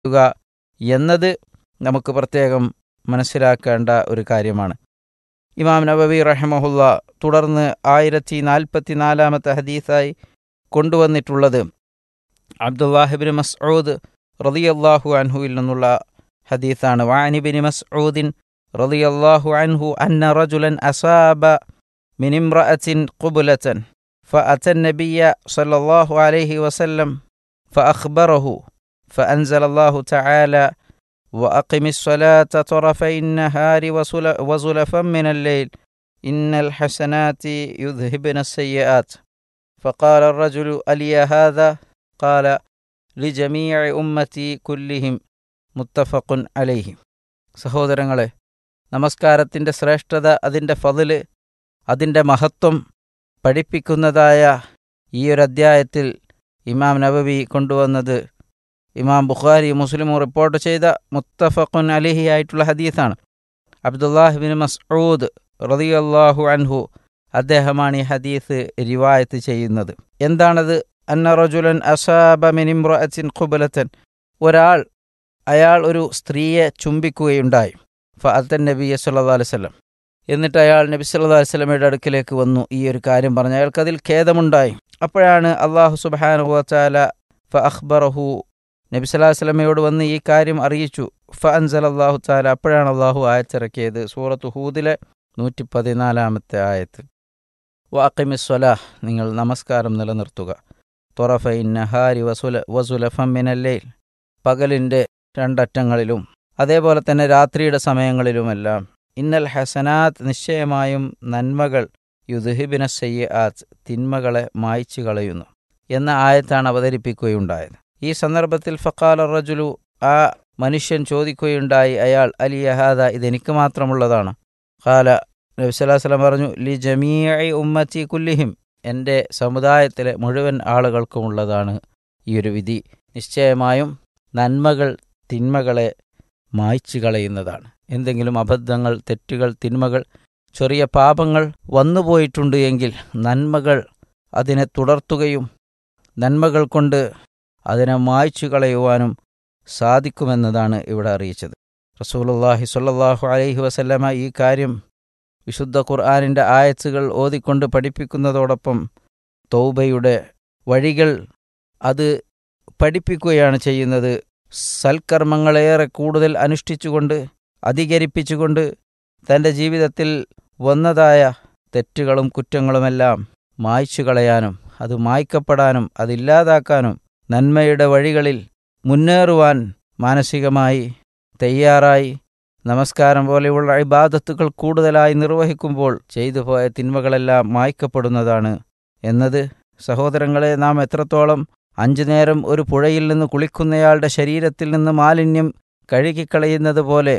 എന്നത് നമുക്ക് പ്രത്യേകം മനസ്സിലാക്കേണ്ട ഒരു കാര്യമാണ്. ഇമാം നവവി റഹിമഹുല്ല തുടർന്ന് 1044 ഹദീസായി കൊണ്ടുവന്നിട്ടുള്ളത് അബ്ദുല്ലാഹി ഇബ്നു മസ്ഊദ് റളിയല്ലാഹു അൻഹുവിൽ നിന്നുള്ള ഹദീസാണ്. വഅൻ ഇബ്നു മസ്ഊദിൻ റളിയല്ലാഹു അൻഹു അന്ന റജുലൻ അസാബ മിൻ ഇംറഅത്തിൻ ഖുബ്ലതൻ ഫഅത നബിയ സ്വല്ലല്ലാഹു അലൈഹി വസല്ലം ഫഅഖ്ബറഹു فأنزل الله تعالى وأقم الصلاة طرفي النهار وزلفا من الليل إن الحسنات يذهبن السيئات فقال الرجل ألي هذا قال لجميع أمتي كلهم മുത്തഫഖ് അലൈഹി. സഹോദരങ്ങളെ, നമസ്കാരത്തിൻ്റെ ശ്രേഷ്ഠത, അതിൻ്റെ ഫضല്, അതിൻ്റെ മഹത്വം പഠിപ്പിക്കുന്നതായ ഈ ഒരു അധ്യായത്തിൽ ഇമാം നവവി കൊണ്ടുവന്നത് ഇമാം ബുഖാരി മുസ്ലിമും റിപ്പോർട്ട് ചെയ്ത മുത്തഫഖുൻ അലൈഹി ആയിട്ടുള്ള ഹദീസാണ്. അബ്ദുല്ലാഹി ഇബ്നു മസ്ഊദ് റളിയല്ലാഹു അൻഹു അദ്ദേഹമാണ് ഈ ഹദീസ് റിവായത്ത് ചെയ്യുന്നത്. എന്താണത്? അന്ന റജുലൻ അസാബ മിൻ ഇംറഅത്തിൻ ഖുബ്ലതൻ, അയാൾ ഒരു സ്ത്രീയെ ചുംബിക്കുകയുണ്ടായി. ഫഅതൻ നബിയ സല്ലല്ലാഹു അലൈഹി വസല്ലം, എന്നിട്ട് അയാൾ നബി സല്ലല്ലാഹു അലൈഹി വസല്ലമയുടെ അടുക്കലേക്ക് വന്നു. ഈ ഒരു കാര്യം പറഞ്ഞു അയാൾക്കതിൽ ഖേദമുണ്ടായി. അപ്പോഴാണ് അല്ലാഹു സുബ്ഹാനഹു വ തആല ഫഅഖ്ബറഹു, നബി സല്ലല്ലാഹു അലൈഹി വസല്ലമയോട് വന്ന് ഈ കാര്യം അറിയിച്ചു. ഫഅൻസലല്ലാഹു തആല, അപ്പോഴാണ് അല്ലാഹു ആയത്തിറക്കിയത് സൂറത്ത് ഹൂദിലെ 114 ആയത്ത്. വഅഖിമിസ് സ്വലാഹ്, നിങ്ങൾ നമസ്കാരം നിലനിർത്തുക. ത്വറഫൈൻ നഹാരി വസുലഫം മിനൽ ലൈൽ, പകലിൻ്റെ രണ്ടറ്റങ്ങളിലും അതേപോലെ തന്നെ രാത്രിയുടെ സമയങ്ങളിലുമെല്ലാം. ഇന്നൽ ഹസനാത്ത്, നിശ്ചയമായും നന്മകൾ, യുദ്ഹിബിന സയ്യിആത്ത്, തിന്മകളെ മായ്ച്ചു കളയുന്നു എന്ന ആയത്താണ് അവതരിപ്പിക്കുകയുണ്ടായത്. ഈ സന്ദർഭത്തിൽ ഫഖാല റജുലു, ആ മനുഷ്യൻ ചോദിക്കുകയുണ്ടായി, അയാൾ അലിയ ഹാദ, ഇതെനിക്ക് മാത്രമുള്ളതാണ്? ഖാല, നബി സല്ലല്ലാഹു അലൈഹി വസല്ലം പറഞ്ഞു, ലി ജമീഇ ഉമ്മത്തി കുല്ലിഹിം, എൻ്റെ സമുദായത്തിലെ മുഴുവൻ ആളുകൾക്കുമുള്ളതാണ് ഈ ഒരു വിധി. നിശ്ചയമായും നന്മകൾ തിന്മകളെ മായ്ച്ചു കളയുന്നതാണ്. എന്തെങ്കിലും അബദ്ധങ്ങൾ, തെറ്റുകൾ, തിന്മകൾ, ചെറിയ പാപങ്ങൾ വന്നുപോയിട്ടുണ്ട് എങ്കിൽ നന്മകൾ അതിനെ തുടർത്തുകയും നന്മകൾ കൊണ്ട് അതിനെ മായ്ച്ചു കളയുവാനും സാധിക്കുമെന്നതാണ് ഇവിടെ അറിയിച്ചത്. റസൂലുള്ളാഹി സ്വല്ലല്ലാഹു അലൈഹി വസല്ലമ ഈ കാര്യം വിശുദ്ധ ഖുർആനിൻ്റെ ആയത്തുകൾ ഓതിക്കൊണ്ട് പഠിപ്പിക്കുന്നതോടൊപ്പം തൗബയുടെ വഴികൾ അത് പഠിപ്പിക്കുകയാണ് ചെയ്യുന്നത്. സൽക്കർമ്മങ്ങളേറെ കൂടുതൽ അനുഷ്ഠിച്ചുകൊണ്ട് അധികരിപ്പിച്ചുകൊണ്ട് തൻ്റെ ജീവിതത്തിൽ വന്നതായ തെറ്റുകളും കുറ്റങ്ങളുമെല്ലാം മായ്ച്ചു കളയാനും അത് മായ്ക്കപ്പെടാനും അതില്ലാതാക്കാനും നന്മയുടെ വഴികളിൽ മുന്നേറുവാൻ മാനസികമായി തയ്യാറായി നമസ്കാരം പോലെയുള്ള ഇബാദത്തുകൾ കൂടുതലായി നിർവഹിക്കുമ്പോൾ ചെയ്തു പോയ തിന്മകളെല്ലാം മായ്ക്കപ്പെടുന്നതാണ് എന്നത് സഹോദരങ്ങളെ, നാം എത്രത്തോളം 5 നേരം ഒരു പുഴയിൽ നിന്ന് കുളിക്കുന്നയാളുടെ ശരീരത്തിൽ നിന്ന് മാലിന്യം കഴുകിക്കളയുന്നത് പോലെ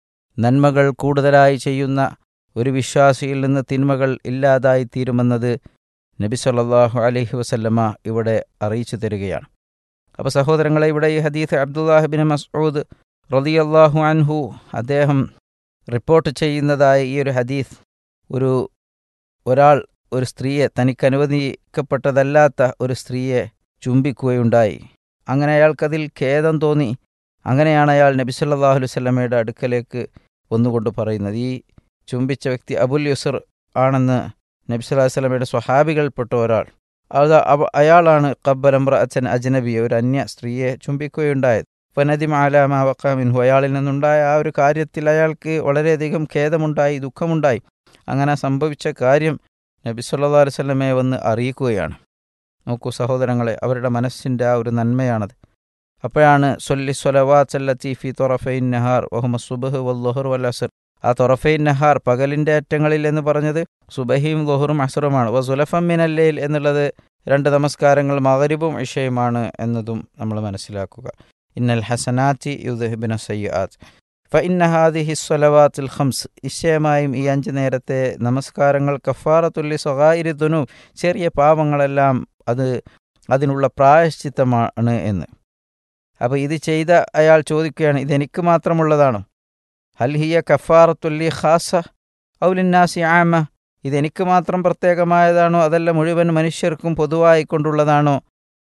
നന്മകൾ കൂടുതലായി ചെയ്യുന്ന ഒരു വിശ്വാസിയിൽ നിന്ന് തിന്മകൾ ഇല്ലാതായി തീരുമെന്നത് നബി സല്ലല്ലാഹു അലൈഹി വസല്ലമ ഇവിടെ അറിയിച്ചു തരികയാണ്. അപ്പോൾ സഹോദരങ്ങളെ, ഇവിടെ ഈ ഹദീസ് അബ്ദുല്ലാഹി ഇബ്നു മസ്ഊദ് റളിയല്ലാഹു അൻഹു അദ്ദേഹം റിപ്പോർട്ട് ചെയ്യുന്നതായ ഈ ഒരു ഹദീസ്, ഒരാൾ ഒരു സ്ത്രീയെ, തനിക്ക് അനുവദിക്കപ്പെട്ടതല്ലാത്ത ഒരു സ്ത്രീയെ ചുംബിക്കുകയുണ്ടായി. അങ്ങനെ അയാൾക്കതിൽ ഖേദം തോന്നി. അങ്ങനെയാണ് അയാൾ നബി സല്ലല്ലാഹു അലൈഹി വസല്ലമയുടെ അടുക്കലേക്ക് വന്നുകൊണ്ട് പറയുന്നത്. ഈ ചുംബിച്ച വ്യക്തി അബുൽ യുസ്ർ ആണെന്ന് നബി സല്ലല്ലാഹു അലൈഹി വസല്ലമയുടെ സ്വഹാബികൾപ്പെട്ട ഒരാൾ. അയാളാണ് ഖബ്ബല ഇംറഅത്തൻ അജ്നബിയ, ഒരു അന്യ സ്ത്രീയെ ചുംബിക്കുകയുണ്ടായത്. ഫനദിമ അലാ മാ വഖഅ മിൻഹു, അയാളിൽ നിന്നുണ്ടായ ആ ഒരു കാര്യത്തിൽ അയാൾക്ക് വളരെയധികം ഖേദമുണ്ടായി, ദുഃഖമുണ്ടായി. അങ്ങനെ സംഭവിച്ച കാര്യം നബി സല്ലല്ലാഹു അലൈഹി വസല്ലമയെ വന്ന് അറിയിക്കുകയാണ്. നോക്കൂ സഹോദരങ്ങളെ, അവരുടെ മനസ്സിൻ്റെ ആ ഒരു നന്മയാണത്. അപ്പോഴാണ് സൊല്ലി സ്വലവാത്തല്ലത്തി ഫി തൊറഫൈൻ നഹാർ വഹുമ സുബ്ഹ് വല്ലുഹർ വൽ അസ്ർ, ആ തൊറഫൈൻ നഹാർ പകലിൻ്റെ അറ്റങ്ങളിൽ എന്ന് പറഞ്ഞത് സുബഹിയും ലുഹറും അസ്റുമാണ്. വസുലഫം മിനൽ ലൈൽ എന്നുള്ളത് 2 നമസ്കാരങ്ങൾ മഗ്രിബും ഇശയുമാണ് എന്നതും നമ്മൾ മനസ്സിലാക്കുക. ഇന്നൽ ഹസനാത്തി യുദ്ഹിബിന സയ്യിആത്ത് ഫഇന്ന ഹാദിഹി സ്വലവാത്തുൽ ഖംസ്, നിശ്ചയമായും ഈ 5 നേരത്തെ നമസ്കാരങ്ങൾ കഫാറത്തുൽ ലിസഗായിരി ദുനൂബ്, ചെറിയ പാപങ്ങളെല്ലാം അതിനുള്ള പ്രായശ്ചിത്തമാണ് എന്ന്. അപ്പോൾ ഇത് ചെയ്ത അയാൾ ചോദിക്കുകയാണ്, ഇതെനിക്ക് മാത്രമുള്ളതാണോ? ഹൽ ഹിയ കഫാറത്തുൽ ലി ഖാസ ഔ ലിന്നാസി ആമ, ഇതെനിക്ക് മാത്രം പ്രത്യേകമായതാണോ അതല്ല മുഴുവൻ മനുഷ്യർക്കും പൊതുവായി കൊണ്ടുള്ളതാണോ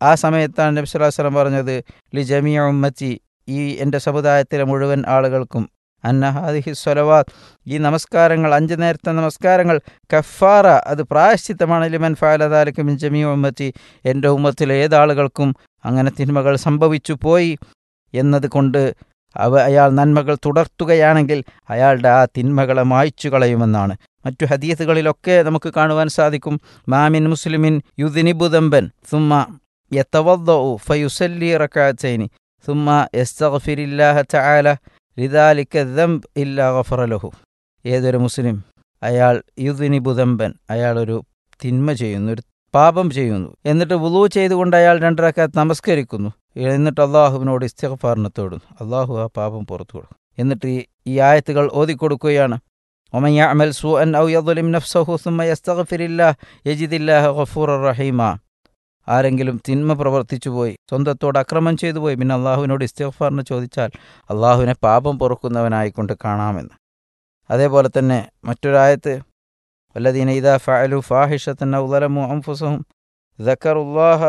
ആ സമയത്താണ് നബി സല്ലല്ലാഹു അലൈഹി വസല്ലം പറഞ്ഞത് ലി ജമീഇ ഉമ്മത്തി, ഈ എൻ്റെ സമുദായത്തിലെ മുഴുവൻ ആളുകൾക്കും, അന്ന ഹാദിഹി സ്വലവാത്ത്, ഈ നമസ്കാരങ്ങൾ 5 നേരത്തെ നമസ്കാരങ്ങൾ, കഫാറ, അത് പ്രായശ്ചിത്തമാണ്, ലിമൻ ഫഅല ദാലിക മിൻ ജമീഇ ഉമ്മത്തി, എൻ്റെ ഉമ്മത്തിലെ ഏതാളുകൾക്കും അങ്ങനെ തിന്മകൾ സംഭവിച്ചു പോയി എന്നതുകൊണ്ട് അയാൾ നന്മകൾ തുടർത്തുകയാണെങ്കിൽ അയാളുടെ ആ തിന്മകളെ മായ്ച്ചു കളയുമെന്നാണ്. മറ്റു ഹദീസുകളിലൊക്കെ നമുക്ക് കാണുവാൻ സാധിക്കും, മാമിൻ മുസ്ലിമിൻ യുദ്നിബു ദംബൻ സുമ്മ യതവദ്ദഉ ഫയുസല്ലി റകഅതൈനി സുമ്മ യസ്തഗ്ഫിറുല്ലാഹ തആല ലിദാലിക ദംബ് ഇല്ലാ ഗഫറ ലഹു. ഏതൊരു മുസ്ലിം അയാൾ യുദ്നിബു ദംബൻ, അയാളൊരു തിന്മ ചെയ്യുന്നു, ഒരു പാപം ചെയ്യുന്നു, എന്നിട്ട് വുളൂ ചെയ്തുകൊണ്ട് അയാൾ 2 റക്അത്ത് നമസ്കരിക്കുന്നു, എന്നിട്ട് അള്ളാഹുവിനോട് ഇസ്തിഗ്ഫാറിനെ തേടുന്നു, അള്ളാഹു ആ പാപം പുറത്തു കൊടുക്കും. എന്നിട്ട് ഈ ആയത്തുകൾ ഓതിക്കൊടുക്കുകയാണ്, വമൻ യഅമൽ സൂഅൻ ഔ യദ്ലിം നഫ്സഹു സുമ്മ യസ്തഗ്ഫിറുല്ലാഹ യജിദില്ലാഹ ഗഫൂറർ റഹീമ. ആരെങ്കിലും തിന്മ പ്രവർത്തിച്ചു പോയി, സ്വന്തത്തോട് അക്രമം ചെയ്തു പോയി, പിന്നെ അള്ളാഹുവിനോട് ഇസ്തിഗ്ഫാറിന് ചോദിച്ചാൽ അള്ളാഹുവിനെ പാപം പൊറുക്കുന്നവനായിക്കൊണ്ട് കാണാമെന്ന്. അതേപോലെ തന്നെ മറ്റൊരായത്ത്, വല്ലദീന ഇദാ ഫഅലു ഫാഹിഷതൻ ഔ ളലമു അൻഫുസഹും ദക്കറുല്ലാഹ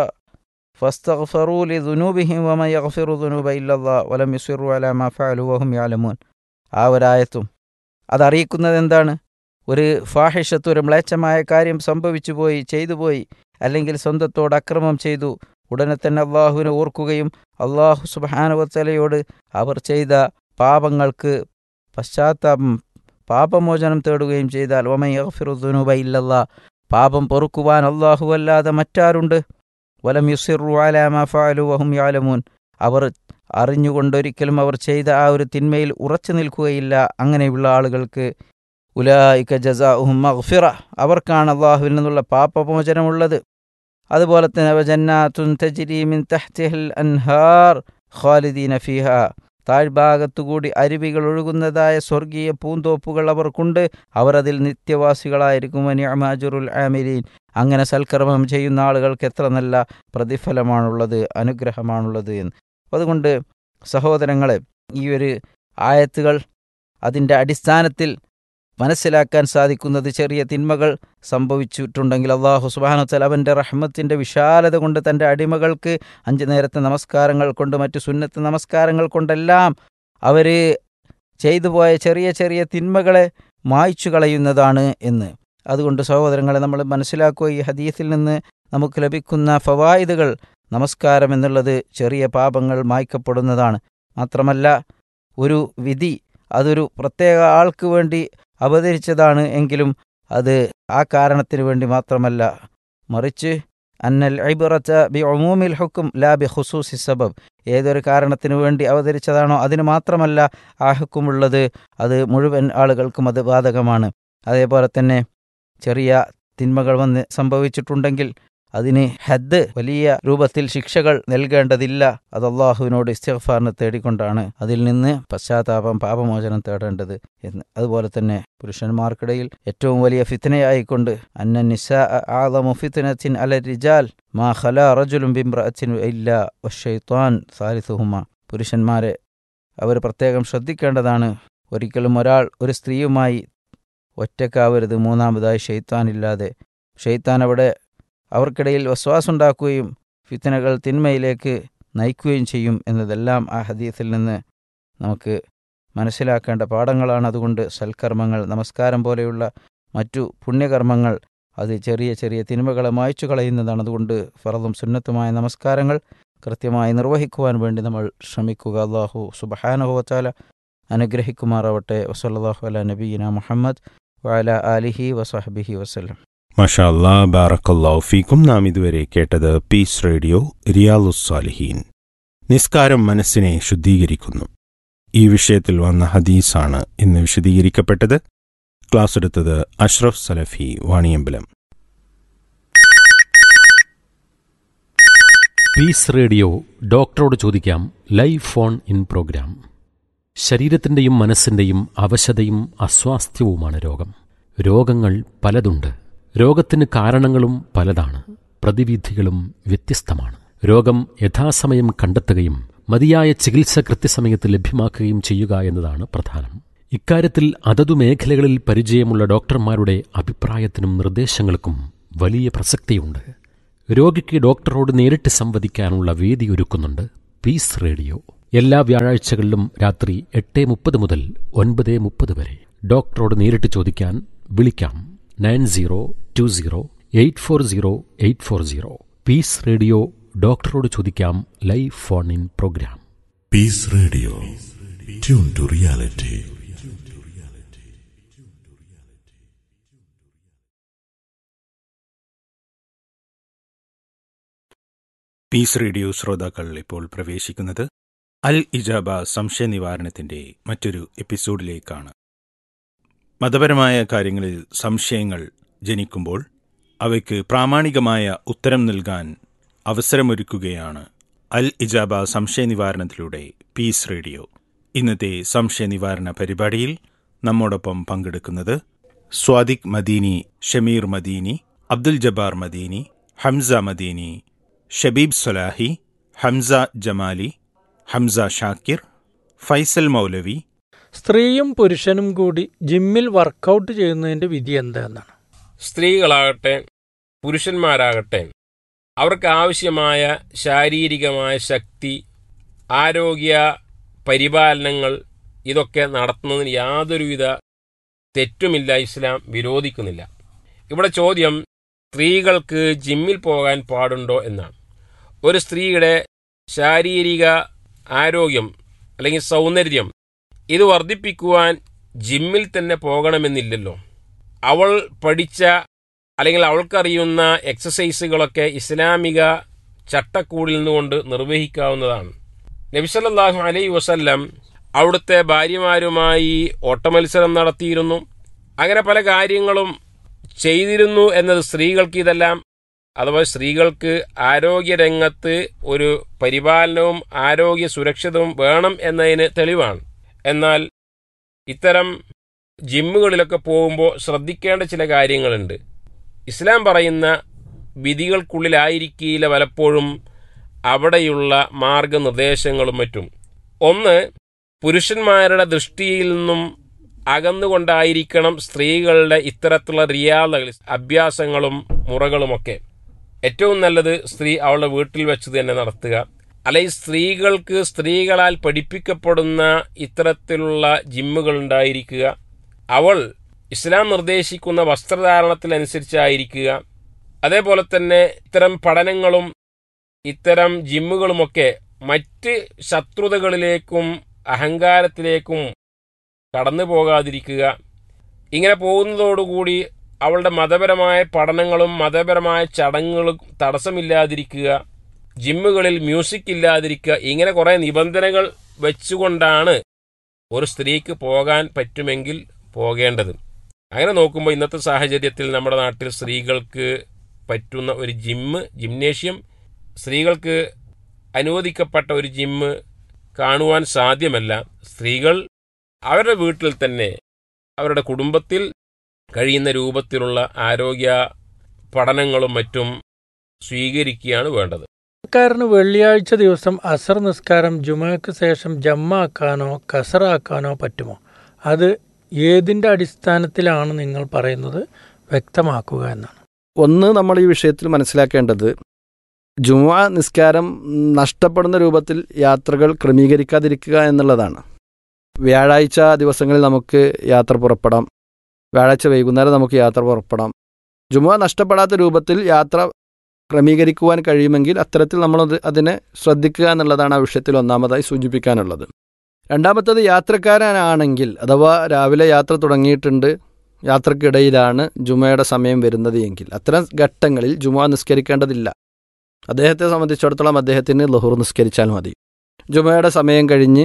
ഫസ്തഗ്ഫറൂ ലിദുനൂബിഹിം വമൻ യഗ്ഫിറു ദുനൂബ ഇല്ലല്ലാഹ് വലം യുസിറു അലാ മാ ഫഅലു വഹും യഅലമൂൻ. ആ ഒരായത്തും അതറിയിക്കുന്നത് എന്താണ്? ഒരു ഫാഹിഷത്ത്, ഒരു മ്ലേച്ഛമായ കാര്യം സംഭവിച്ചു പോയി, ചെയ്തു പോയി, അല്ലെങ്കിൽ സ്വന്തത്തോട് അക്രമം ചെയ്തു, ഉടനെ തന്നെ അള്ളാഹുവിനെ ഓർക്കുകയും അള്ളാഹു സുബ്ഹാനഹു വ തആലയോട് അവർ ചെയ്ത പാപങ്ങൾക്ക് പശ്ചാത്താപം, പാപമോചനം തേടുകയും ചെയ്താൽ വമൻ യഗ്ഫിറു ദുനൂബ ഇല്ലല്ലാഹ്, പാപം പൊറുക്കുവാൻ അള്ളാഹു അല്ലാതെ മറ്റാരുണ്ട്, വലം യുസിറു അലാ മാ ഫഅലു വഹും യഅലമൂൻ, അവർ അറിഞ്ഞുകൊണ്ടൊരിക്കലും അവർ ചെയ്ത ആ ഒരു തിന്മയിൽ ഉറച്ചു നിൽക്കുകയില്ല, അങ്ങനെയുള്ള ആളുകൾക്ക് ഉലായിക ജസാഉഹും മഗ്ഫിറ, അവർക്കാണ് അള്ളാഹുവിൽ നിന്നുള്ള പാപമോചനമുള്ളത്. അതുപോലെ തന്നെ വജന്നാത്തുൻ തജ്രി മിൻ തഹ്തിഹിൽ അൻഹാർ ഖാലിദീന ഫീഹാ, താഴ്ഭാഗത്തുകൂടി അരുവികൾ ഒഴുകുന്നതായ സ്വർഗീയ പൂന്തോപ്പുകൾ അവർക്കുണ്ട്, അവർ അതിൽ നിത്യവാസികളായിരിക്കും. വനിഅമ അജ്റുൽ ആമിലീൻ, അങ്ങനെ സൽക്കർമ്മം ചെയ്യുന്ന ആളുകൾക്ക് എത്ര നല്ല പ്രതിഫലമാണുള്ളത്, അനുഗ്രഹമാണുള്ളത് എന്ന്. അതുകൊണ്ട് സഹോദരങ്ങളെ, ഈ ഒരു ആയത്തുകൾ അതിൻ്റെ അടിസ്ഥാനത്തിൽ മനസ്സിലാക്കാൻ സാധിക്കുന്നത്, ചെറിയ തിന്മകൾ സംഭവിച്ചിട്ടുണ്ടെങ്കിൽ അള്ളാഹു സുബ്ഹാനഹു വ തആല അവൻ്റെ റഹ്മത്തിൻ്റെ വിശാലത കൊണ്ട് തൻ്റെ അടിമകൾക്ക് 5 നേരത്തെ നമസ്കാരങ്ങൾ കൊണ്ട്, മറ്റു സുന്നത്ത് നമസ്കാരങ്ങൾ കൊണ്ടെല്ലാം അവർ ചെയ്തു പോയ ചെറിയ ചെറിയ തിന്മകളെ മായ്ച്ചു കളയുന്നതാണ് എന്ന്. അതുകൊണ്ട് സഹോദരങ്ങളെ, നമ്മൾ മനസ്സിലാക്കുക, ഈ ഹദീസിൽ നിന്ന് നമുക്ക് ലഭിക്കുന്ന ഫവായിദുകൾ, നമസ്കാരം എന്നുള്ളത് ചെറിയ പാപങ്ങൾ മായ്ക്കപ്പെടുന്നതാണ്. മാത്രമല്ല, ഒരു വിധി അതൊരു പ്രത്യേക ആൾക്ക് വേണ്ടി അവതരിച്ചതാണ് എങ്കിലും അത് ആ കാരണത്തിന് വേണ്ടി മാത്രമല്ല, മറിച്ച് അന്നൽ ഇബ്റത ബിഉമൂമിൽ ഹുക്ം ലാ ബിഖുസൂസി സബബ്, ഏതൊരു കാരണത്തിന് വേണ്ടി അവതരിച്ചതാണോ അതിന് മാത്രമല്ല ആ ഹുക്കുമുള്ളത്, അത് മുഴുവൻ ആളുകൾക്കും അത് ബാധകമാണ്. അതേപോലെ തന്നെ ചെറിയ തിന്മകൾ വന്ന് സംഭവിച്ചിട്ടുണ്ടെങ്കിൽ അതിന് ഹദ്, വലിയ രൂപത്തിൽ ശിക്ഷകൾ നൽകേണ്ടതില്ല. അത് അള്ളാഹുവിനോട് ഇസ്തിഗ്ഫാറിനെ തേടിക്കൊണ്ടാണ് അതിൽ നിന്ന് പശ്ചാത്താപം, പാപമോചനം തേടേണ്ടത് എന്ന്. അതുപോലെ തന്നെ പുരുഷന്മാർക്കിടയിൽ ഏറ്റവും വലിയ ഫിത്നയായിക്കൊണ്ട് അന്ന നിസാഅ അഅ്ളമു ഫിത്നത്തിൻ അല റിജാൽ മാ ഖലാ റജുലുൻ ബിംറഅത്തിൻ ഇല്ലാ വശൈത്വാൻ സാലിസുഹുമ, പുരുഷന്മാരെ അവർ പ്രത്യേകം ശ്രദ്ധിക്കേണ്ടതാണ്. ഒരിക്കലും ഒരാൾ ഒരു സ്ത്രീയുമായി ഒറ്റക്കാവരുത്, മൂന്നാമതായി ഷെയ്ത്താനില്ലാതെ. ഷെയ്ത്താൻ അവിടെ അവർക്കിടയിൽ വസ്വാസുണ്ടാക്കുകയും ഫിത്നകൾ തിന്മയിലേക്ക് നയിക്കുകയും ചെയ്യും എന്നതെല്ലാം ആ ഹദീസിൽ നിന്ന് നമുക്ക് മനസ്സിലാക്കേണ്ട പാഠങ്ങളാണ്. അതുകൊണ്ട് സൽക്കർമ്മങ്ങൾ, നമസ്കാരം പോലെയുള്ള മറ്റു പുണ്യകർമ്മങ്ങൾ അത് ചെറിയ ചെറിയ തിന്മകളെ മായ്ച്ചു കളയുന്നതാണ്. അതുകൊണ്ട് ഫർളും സുന്നത്തുമായ നമസ്കാരങ്ങൾ കൃത്യമായി നിർവഹിക്കുവാൻ വേണ്ടി നമ്മൾ ശ്രമിക്കുക. അല്ലാഹു സുബ്ഹാനഹു വ തആല അനുഗ്രഹിക്കുമാറാവട്ടെ. വസല്ലല്ലാഹു അലാ നബിയിന മുഹമ്മദ് വഅലാ ആലിഹി വസഹ്ബിഹി വസല്ലം. മാഷാ അല്ലാ, ബാറക്കല്ലാഹു ഫീക്കും. നാം ഇതുവരെ കേട്ടത് പീസ് റേഡിയോ റിയാലുസ് സാലിഹീൻ. നിസ്കാരം മനസ്സിനെ ശുദ്ധീകരിക്കുന്നു. ഈ വിഷയത്തിൽ വന്ന ഹദീസാണ് ഇന്ന് വിശദീകരിക്കപ്പെട്ടത്. ക്ലാസ് എടുത്തത് അഷ്റഫ് സലഫി, വാണിയമ്പലം. പീസ് റേഡിയോ ഡോക്ടറോട് ചോദിക്കാം ലൈവ് ഫോൺ ഇൻ പ്രോഗ്രാം. ശരീരത്തിൻ്റെയും മനസ്സിൻ്റെയും അവശതയും അസ്വാസ്ഥ്യവുമാണ് രോഗം. രോഗങ്ങൾ പലതുണ്ട്. രോഗത്തിന് കാരണങ്ങളും പലതാണ്. പ്രതിവിധികളും വ്യത്യസ്തമാണ്. രോഗം യഥാസമയം കണ്ടെത്തുകയും മതിയായ ചികിത്സ കൃത്യസമയത്ത് ലഭ്യമാക്കുകയും ചെയ്യുക എന്നതാണ് പ്രധാനം. ഇക്കാര്യത്തിൽ അതതു മേഖലകളിൽ പരിചയമുള്ള ഡോക്ടർമാരുടെ അഭിപ്രായത്തിനും നിർദ്ദേശങ്ങൾക്കും വലിയ പ്രസക്തിയുണ്ട്. രോഗിക്ക് ഡോക്ടറോട് നേരിട്ട് സംവദിക്കാനുള്ള വേദി ഒരുക്കുന്നുണ്ട് പീസ് റേഡിയോ. എല്ലാ വ്യാഴാഴ്ചകളിലും രാത്രി 8:30 മുതൽ 9:30 വരെ. ഡോക്ടറോട് നേരിട്ട് ചോദിക്കാൻ വിളിക്കാം 9020840840. പീസ് റേഡിയോ ഡോക്ടറോട് ചോദിക്കാം live phone in programme. Piece radio, tune to reality. Piece radio ശ്രോതാക്കൾ ഇപ്പോൾ പ്രവേശിക്കുന്നത് അൽ ഇജാബ സംശയ നിവാരണത്തിന്റെ മറ്റൊരു എപ്പിസോഡിലേക്കാണ്. മതപരമായ കാര്യങ്ങളിൽ സംശയങ്ങൾ ജനിക്കുമ്പോൾ അവയ്ക്ക് പ്രാമാണികമായ ഉത്തരം നൽകാൻ അവസരമൊരുക്കുകയാണ് അൽ ഇജാബ സംശയ നിവാരണത്തിലൂടെ പീസ് റേഡിയോ. ഇന്നത്തെ സംശയ നിവാരണ പരിപാടിയിൽ നമ്മോടൊപ്പം പങ്കെടുക്കുന്നത് സ്വാദിഖ് മദീനി, ഷമീർ മദീനി, അബ്ദുൽ ജബ്ബാർ മദീനി, ഹംസ മദീനി, ഷബീബ് സലാഹി, ഹംസ ജമാലി, ഹംസ ഷാക്കിർ, ഫൈസൽ മൗലവി. സ്ത്രീയും പുരുഷനും കൂടി ജിമ്മിൽ വർക്കൗട്ട് ചെയ്യുന്നതിൻ്റെ വിധി എന്താണെന്നാണ്. സ്ത്രീകളാകട്ടെ പുരുഷന്മാരാകട്ടെ അവർക്ക് ആവശ്യമായ ശാരീരികമായ ശക്തി, ആരോഗ്യ പരിപാലനങ്ങൾ ഇതൊക്കെ നടത്തുന്നതിന് യാതൊരുവിധ തെറ്റുമില്ല, ഇസ്ലാം വിരോധിക്കുന്നില്ല. ഇവിടെ ചോദ്യം സ്ത്രീകൾക്ക് ജിമ്മിൽ പോകാൻ പാടുണ്ടോ എന്നാണ്. ഒരു സ്ത്രീയുടെ ശാരീരിക ആരോഗ്യം അല്ലെങ്കിൽ സൗന്ദര്യം ഇത് വർദ്ധിപ്പിക്കുവാൻ ജിമ്മിൽ തന്നെ പോകണമെന്നില്ലല്ലോ. അവൾ പഠിച്ച അല്ലെങ്കിൽ അവൾക്കറിയുന്ന എക്സസൈസുകളൊക്കെ ഇസ്ലാമിക ചട്ടക്കൂടിൽ നിന്നുകൊണ്ട് നിർവഹിക്കാവുന്നതാണ്. നബി സല്ലല്ലാഹു അലൈഹി വസല്ലം അവിടുത്തെ ഭാര്യമാരുമായി ഓട്ടമത്സരം നടത്തിയിരുന്നു. അങ്ങനെ പല കാര്യങ്ങളും ചെയ്തിരുന്നു എന്നത് സ്ത്രീകൾക്ക് ഇതെല്ലാം അഥവാ സ്ത്രീകൾക്ക് ആരോഗ്യരംഗത്ത് ഒരു പരിപാലനവും ആരോഗ്യ സുരക്ഷിതവും വേണം എന്നതിന് തെളിവാണ്. എന്നാൽ ഇത്തരം ജിമ്മുകളിലൊക്കെ പോകുമ്പോൾ ശ്രദ്ധിക്കേണ്ട ചില കാര്യങ്ങളുണ്ട്. ഇസ്ലാം പറയുന്ന വിധികൾക്കുള്ളിലായിരിക്കില്ല പലപ്പോഴും അവിടെയുള്ള മാർഗനിർദ്ദേശങ്ങളും മറ്റും. ഒന്ന്, പുരുഷന്മാരുടെ ദൃഷ്ടിയിൽ നിന്നും അകന്നുകൊണ്ടായിരിക്കണം സ്ത്രീകളുടെ ഇത്തരത്തിലുള്ള റിയാദകൾ, അഭ്യാസങ്ങളും മുറകളുമൊക്കെ. ഏറ്റവും നല്ലത് സ്ത്രീ അവളുടെ വീട്ടിൽ വെച്ച് തന്നെ നടത്തുക. അല്ലെങ്കിൽ സ്ത്രീകൾക്ക് സ്ത്രീകളാൽ പഠിപ്പിക്കപ്പെടുന്ന ഇത്തരത്തിലുള്ള ജിമ്മുകൾ ഉണ്ടായിരിക്കുക. അവൾ ഇസ്ലാം നിർദ്ദേശിക്കുന്ന വസ്ത്രധാരണത്തിനനുസരിച്ചായിരിക്കുക. അതേപോലെ തന്നെ ഇത്തരം പഠനങ്ങളും ഇത്തരം ജിമ്മുകളുമൊക്കെ മറ്റ് ശത്രുതകളിലേക്കും അഹങ്കാരത്തിലേക്കും കടന്നു പോകാതിരിക്കുക. ഇങ്ങനെ പോകുന്നതോടുകൂടി അവളുടെ മതപരമായ പഠനങ്ങളും മതപരമായ ചടങ്ങുകളും തടസ്സമില്ലാതിരിക്കുക. ജിമ്മുകളിൽ മ്യൂസിക് ഇല്ലാതിരിക്കുക. ഇങ്ങനെ കുറേ നിബന്ധനകൾ വെച്ചുകൊണ്ടാണ് ഒരു സ്ത്രീക്ക് പോകാൻ പറ്റുമെങ്കിൽ പോകേണ്ടത്. അങ്ങനെ നോക്കുമ്പോൾ ഇന്നത്തെ സാഹചര്യത്തിൽ നമ്മുടെ നാട്ടിൽ സ്ത്രീകൾക്ക് പറ്റുന്ന ഒരു ജിംനേഷ്യം, സ്ത്രീകൾക്ക് അനുവദിക്കപ്പെട്ട ഒരു ജിമ്മ് കാണുവാൻ സാധ്യമല്ല. സ്ത്രീകൾ അവരുടെ വീട്ടിൽ തന്നെ അവരുടെ കുടുംബത്തിൽ കഴിയുന്ന രൂപത്തിലുള്ള ആരോഗ്യ പഠനങ്ങളും മറ്റും സ്വീകരിക്കുകയാണ് വേണ്ടത്. സർക്കാരിന് വെള്ളിയാഴ്ച ദിവസം അസർ നിസ്കാരം ജുമയ്ക്ക് ശേഷം ജമ്മാക്കാനോ കസറാക്കാനോ പറ്റുമോ? അത് ഏതിൻ്റെ അടിസ്ഥാനത്തിലാണ് നിങ്ങൾ പറയുന്നത്? വ്യക്തമാക്കുക എന്നാണ്. ഒന്ന്, നമ്മൾ ഈ വിഷയത്തിൽ മനസ്സിലാക്കേണ്ടത് ജുമുഅ നിസ്കാരം നഷ്ടപ്പെടുന്ന രൂപത്തിൽ യാത്രകൾ ക്രമീകരിക്കാതിരിക്കുക എന്നുള്ളതാണ്. വ്യാഴാഴ്ച ദിവസങ്ങളിൽ നമുക്ക് യാത്ര പുറപ്പെടാം, വ്യാഴാഴ്ച വൈകുന്നേരം നമുക്ക് യാത്ര പുറപ്പെടാം. ജുമുഅ നഷ്ടപ്പെടാത്ത രൂപത്തിൽ യാത്ര ക്രമീകരിക്കുവാൻ കഴിയുമെങ്കിൽ അത്തരത്തിൽ നമ്മൾ അതിനെ ശ്രദ്ധിക്കുക എന്നുള്ളതാണ് ആ വിഷയത്തിൽ ഒന്നാമതായി സൂചിപ്പിക്കാനുള്ളത്. രണ്ടാമത്തത്, യാത്രക്കാരനാണെങ്കിൽ അഥവാ രാവിലെ യാത്ര തുടങ്ങിയിട്ടുണ്ട്, യാത്രക്കിടയിലാണ് ജുമയുടെ സമയം വരുന്നത് എങ്കിൽ അത്തരം ഘട്ടങ്ങളിൽ ജുമുഅ നിസ്കരിക്കേണ്ടതില്ല. അദ്ദേഹത്തെ സംബന്ധിച്ചിടത്തോളം അദ്ദേഹത്തിന് ളുഹുർ നിസ്കരിച്ചാൽ മതി. ജുമയുടെ സമയം കഴിഞ്ഞ്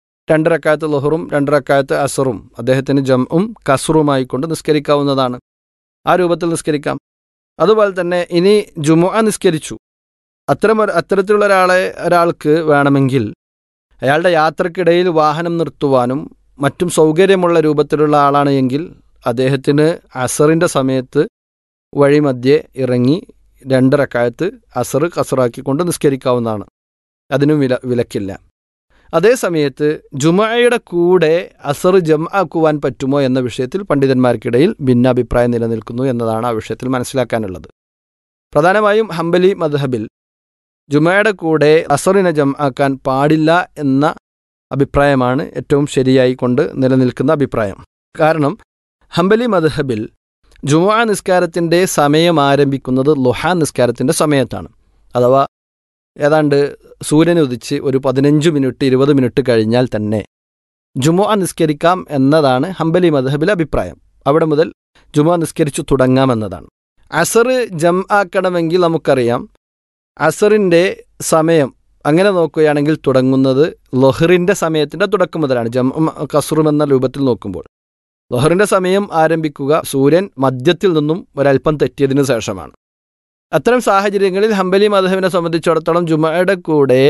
2 റക്അത്ത് ളുഹുറും 2 റക്അത്ത് അസറും അദ്ദേഹത്തിന് ജംഉം കസ്റുമായിക്കൊണ്ട് നിസ്കരിക്കാവുന്നതാണ്. ആ രൂപത്തിൽ നിസ്കരിക്കാം. അതുപോലെ തന്നെ ഇനി ജുമുഅ നിസ്കരിച്ചു, അത്തരത്തിലുള്ള ഒരാൾക്ക് വേണമെങ്കിൽ അയാളുടെ യാത്രക്കിടയിൽ വാഹനം നിർത്തുവാനും മറ്റും സൗകര്യമുള്ള രൂപത്തിലുള്ള ആളാണ് എങ്കിൽ അദ്ദേഹത്തിന് അസറിൻ്റെ സമയത്ത് വഴിമധ്യേ ഇറങ്ങി 2 റക്അത്ത് അസർ കസറാക്കിക്കൊണ്ട് നിസ്കരിക്കാവുന്നതാണ്. അതിനും വിലക്കില്ല. അതേ സമയത്ത് ജുമുഅയുടെ കൂടെ അസർ ജംആക്കുവാൻ പറ്റുമോ എന്ന വിഷയത്തിൽ പണ്ഡിതന്മാർക്കിടയിൽ ഭിന്നാഭിപ്രായം നിലനിൽക്കുന്നു എന്നതാണ് ആ വിഷയത്തിൽ മനസ്സിലാക്കാനുള്ളത്. പ്രധാനമായും ഹംബലി മദ്ഹബിൽ ജുമയുടെ കൂടെ അസറിനെ ജംആക്കാൻ പാടില്ല എന്ന അഭിപ്രായമാണ് ഏറ്റവും ശരിയായി കൊണ്ട് നിലനിൽക്കുന്ന അഭിപ്രായം. കാരണം ഹംബലി മദ്ഹബിൽ ജുമുഅ നിസ്കാരത്തിൻ്റെ സമയം ആരംഭിക്കുന്നത് ളുഹാ നിസ്കാരത്തിൻ്റെ സമയത്താണ്. അഥവാ ഏതാണ്ട് സൂര്യൻ ഉദിച്ച് ഒരു 15 മിനിറ്റ് 20 മിനിറ്റ് കഴിഞ്ഞാൽ തന്നെ ജുമുഅ നിസ്കരിക്കാം എന്നതാണ് ഹംബലി മദ്ഹബിലെ അഭിപ്രായം. അവിടെ മുതൽ ജുമുഅ നിസ്കരിച്ചു തുടങ്ങാമെന്നതാണ്. അസർ ജംആക്കണമെങ്കിൽ നമുക്കറിയാം അസറിൻ്റെ സമയം അങ്ങനെ നോക്കുകയാണെങ്കിൽ തുടങ്ങുന്നത് ലൊഹറിൻ്റെ സമയത്തിൻ്റെ തുടക്കം മുതലാണ്. കസ്റും എന്ന രൂപത്തിൽ നോക്കുമ്പോൾ ലൊഹറിൻ്റെ സമയം ആരംഭിക്കുക സൂര്യൻ മധ്യത്തിൽ നിന്നും ഒരൽപ്പം തെറ്റിയതിനു ശേഷമാണ്. അത്തരം സാഹചര്യങ്ങളിൽ ഹംബലി മദ്ഹബിനെ സംബന്ധിച്ചിടത്തോളം ജുമയുടെ കൂടെ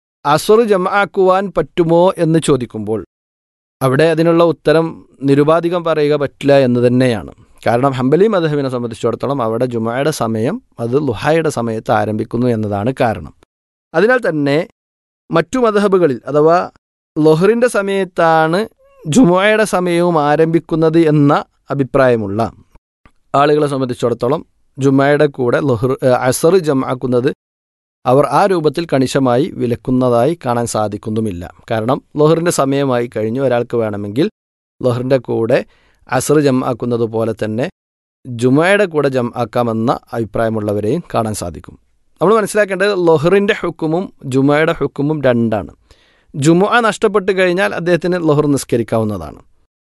അസർ ജംആക്കുവാൻ പറ്റുമോ എന്ന് ചോദിക്കുമ്പോൾ അവിടെ അതിനുള്ള ഉത്തരം നിരുപാധികം പറയുക പറ്റില്ല എന്ന് തന്നെയാണ്. കാരണം ഹംബലി മദ്ഹബിനെ സംബന്ധിച്ചിടത്തോളം അവിടെ ജുമയുടെ സമയം അത് ളുഹായുടെ സമയത്ത് ആരംഭിക്കുന്നു എന്നതാണ് കാരണം. അതിനാൽ തന്നെ മറ്റു മദ്ഹബുകളിൽ അഥവാ ലൊഹറിൻ്റെ സമയത്താണ് ജുമുഅയുടെ സമയവും ആരംഭിക്കുന്നത് എന്ന അഭിപ്രായമുള്ള ആളുകളെ സംബന്ധിച്ചിടത്തോളം ജുമയുടെ കൂടെ അസർ ജംആക്കുന്നത് അവർ ആ രൂപത്തിൽ കണിശമായി വിലക്കുന്നതായി കാണാൻ സാധിക്കുന്നുമില്ല. കാരണം ലൊഹറിൻ്റെ സമയമായി കഴിഞ്ഞു ഒരാൾക്ക് വേണമെങ്കിൽ ലൊഹറിൻ്റെ കൂടെ അസർ ജംആക്കുന്നത് പോലെ തന്നെ ജുമയുടെ കൂടെ ജംആക്കാമെന്ന അഭിപ്രായമുള്ളവരെയും കാണാൻ സാധിക്കും. നമ്മൾ മനസ്സിലാക്കേണ്ടത് ലൊഹറിൻ്റെ ഹുക്കുമും ജുമയുടെ ഹുക്കുമും രണ്ടാണ്. ജുമുഅ നഷ്ടപ്പെട്ട് കഴിഞ്ഞാൽ അദ്ദേഹത്തിന് ലൊഹർ നിസ്കരിക്കാവുന്നതാണ്.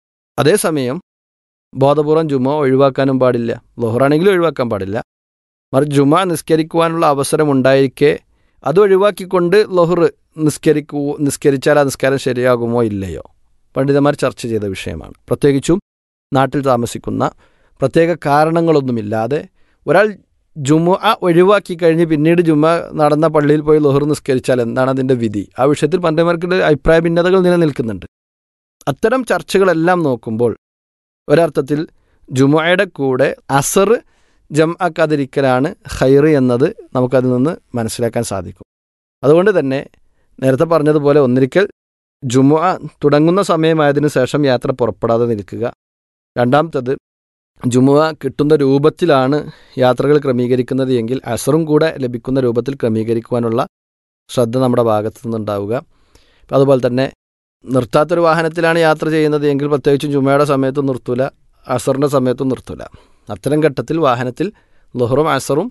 അതേസമയം ബോധപൂർവം ജുമുഅ ഒഴിവാക്കാനും പാടില്ല. ലൊഹറാണെങ്കിലും ഒഴിവാക്കാൻ പാടില്ല. മറിച്ച് ജുമുഅ നിസ്കരിക്കുവാനുള്ള അവസരം ഉണ്ടായിരിക്കെ അത് ഒഴിവാക്കിക്കൊണ്ട് ലൊഹർ നിസ്കരിച്ചാൽ ആ നിസ്കാരം ശരിയാകുമോ ഇല്ലയോ പണ്ഡിതന്മാർ ചർച്ച ചെയ്ത വിഷയമാണ്. പ്രത്യേകിച്ചും നാട്ടിൽ താമസിക്കുന്ന പ്രത്യേക കാരണങ്ങളൊന്നുമില്ലാതെ ഒരാൾ ജുമുഅ ഒഴിവാക്കി കഴിഞ്ഞ് പിന്നീട് ജുമുഅ നടന്ന പള്ളിയിൽ പോയി ലൊഹർ നിസ്കരിച്ചാൽ എന്താണ് അതിൻ്റെ വിധി? ആ വിഷയത്തിൽ പണ്ഡിതന്മാർക്കുള്ള അഭിപ്രായ ഭിന്നതകൾ നിലനിൽക്കുന്നുണ്ട്. അത്തരം ചർച്ചകളെല്ലാം നോക്കുമ്പോൾ ഒരർത്ഥത്തിൽ ജുമുഅയുടെ കൂടെ അസർ ജംആക്കാതിരിക്കലാണ് ഖൈർ എന്നത് നമുക്കതിൽ നിന്ന് മനസ്സിലാക്കാൻ സാധിക്കും. അതുകൊണ്ട് തന്നെ നേരത്തെ പറഞ്ഞതുപോലെ ഒന്നിരിക്കൽ ജുമുഅ തുടങ്ങുന്ന സമയമായതിനു ശേഷം യാത്ര പുറപ്പെടാതെ നിൽക്കുക. രണ്ടാമത്തത് ജുമുഅ കിട്ടുന്ന രൂപത്തിലാണ് യാത്രകൾ ക്രമീകരിക്കുന്നത് എങ്കിൽ അസറും കൂടെ ലഭിക്കുന്ന രൂപത്തിൽ ക്രമീകരിക്കുവാനുള്ള ശ്രദ്ധ നമ്മുടെ ഭാഗത്തു നിന്നുണ്ടാവുക. അതുപോലെ തന്നെ നിർത്താത്തൊരു വാഹനത്തിലാണ് യാത്ര ചെയ്യുന്നത് എങ്കിൽ പ്രത്യേകിച്ചും ജുമുഅയുടെ സമയത്തും നിർത്തൂല, അസറിൻ്റെ സമയത്തും നിർത്തൂല. അത്തരം ഘട്ടത്തിൽ വാഹനത്തിൽ ളുഹറും അസറും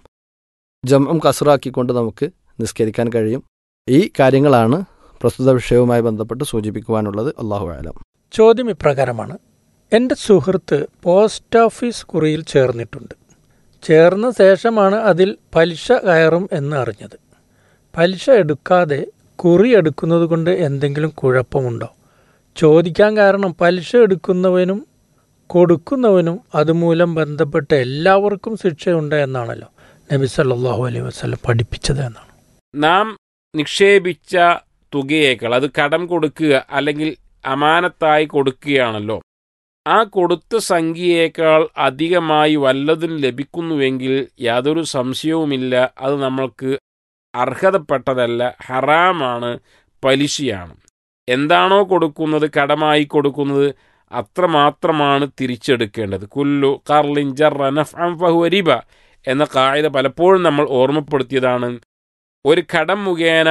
ജംഉം കസ്റാക്കിക്കൊണ്ട് നമുക്ക് നിസ്കരിക്കാൻ കഴിയും. ഈ കാര്യങ്ങളാണ് പ്രസ്തുത വിഷയവുമായി ബന്ധപ്പെട്ട് സൂചിപ്പിക്കുവാനുള്ളത്. അല്ലാഹു അഅലം. ചോദ്യം ഇപ്രകാരമാണ്: എൻ്റെ സുഹൃത്ത് പോസ്റ്റ് ഓഫീസ് കുറിയിൽ ചേർന്നിട്ടുണ്ട്. ചേർന്ന ശേഷമാണ് അതിൽ പലിശ കയറും എന്ന് അറിഞ്ഞത്. പലിശ എടുക്കാതെ കുറി എടുക്കുന്നത് കൊണ്ട് എന്തെങ്കിലും കുഴപ്പമുണ്ടോ? ചോദിക്കാൻ കാരണം പലിശ എടുക്കുന്നവനും കൊടുക്കുന്നവനും അതുമൂലം ബന്ധപ്പെട്ട എല്ലാവർക്കും ശിക്ഷയുണ്ട് എന്നാണല്ലോ നബി സല്ലല്ലാഹു അലൈഹി വസല്ലം പഠിപ്പിച്ചത് എന്നാണ്. നാം നിക്ഷേപിച്ച തുകയേക്കാൾ അത് കടം കൊടുക്കുക അല്ലെങ്കിൽ അമാനത്തായി കൊടുക്കുകയാണല്ലോ, ആ കൊടുത്ത സംഖ്യയേക്കാൾ അധികമായി വല്ലതും ലഭിക്കുന്നുവെങ്കിൽ യാതൊരു സംശയവുമില്ല അത് നമ്മൾക്ക് അർഹതപ്പെട്ടതല്ല, ഹറാമാണ്, പലിശയാണ്. എന്താണോ കൊടുക്കുന്നത്, കടമായി കൊടുക്കുന്നത്, അത്രമാത്രമാണ് തിരിച്ചെടുക്കേണ്ടത്. കുല്ലു ഖർലിൻ ജറ നഫ്അൻ ഫഹുവ റിബ എന്ന ഖായിദ പലപ്പോഴും നമ്മൾ ഓർമ്മപ്പെടുത്തിയതാണ്. ഒരു കടം മുഖേന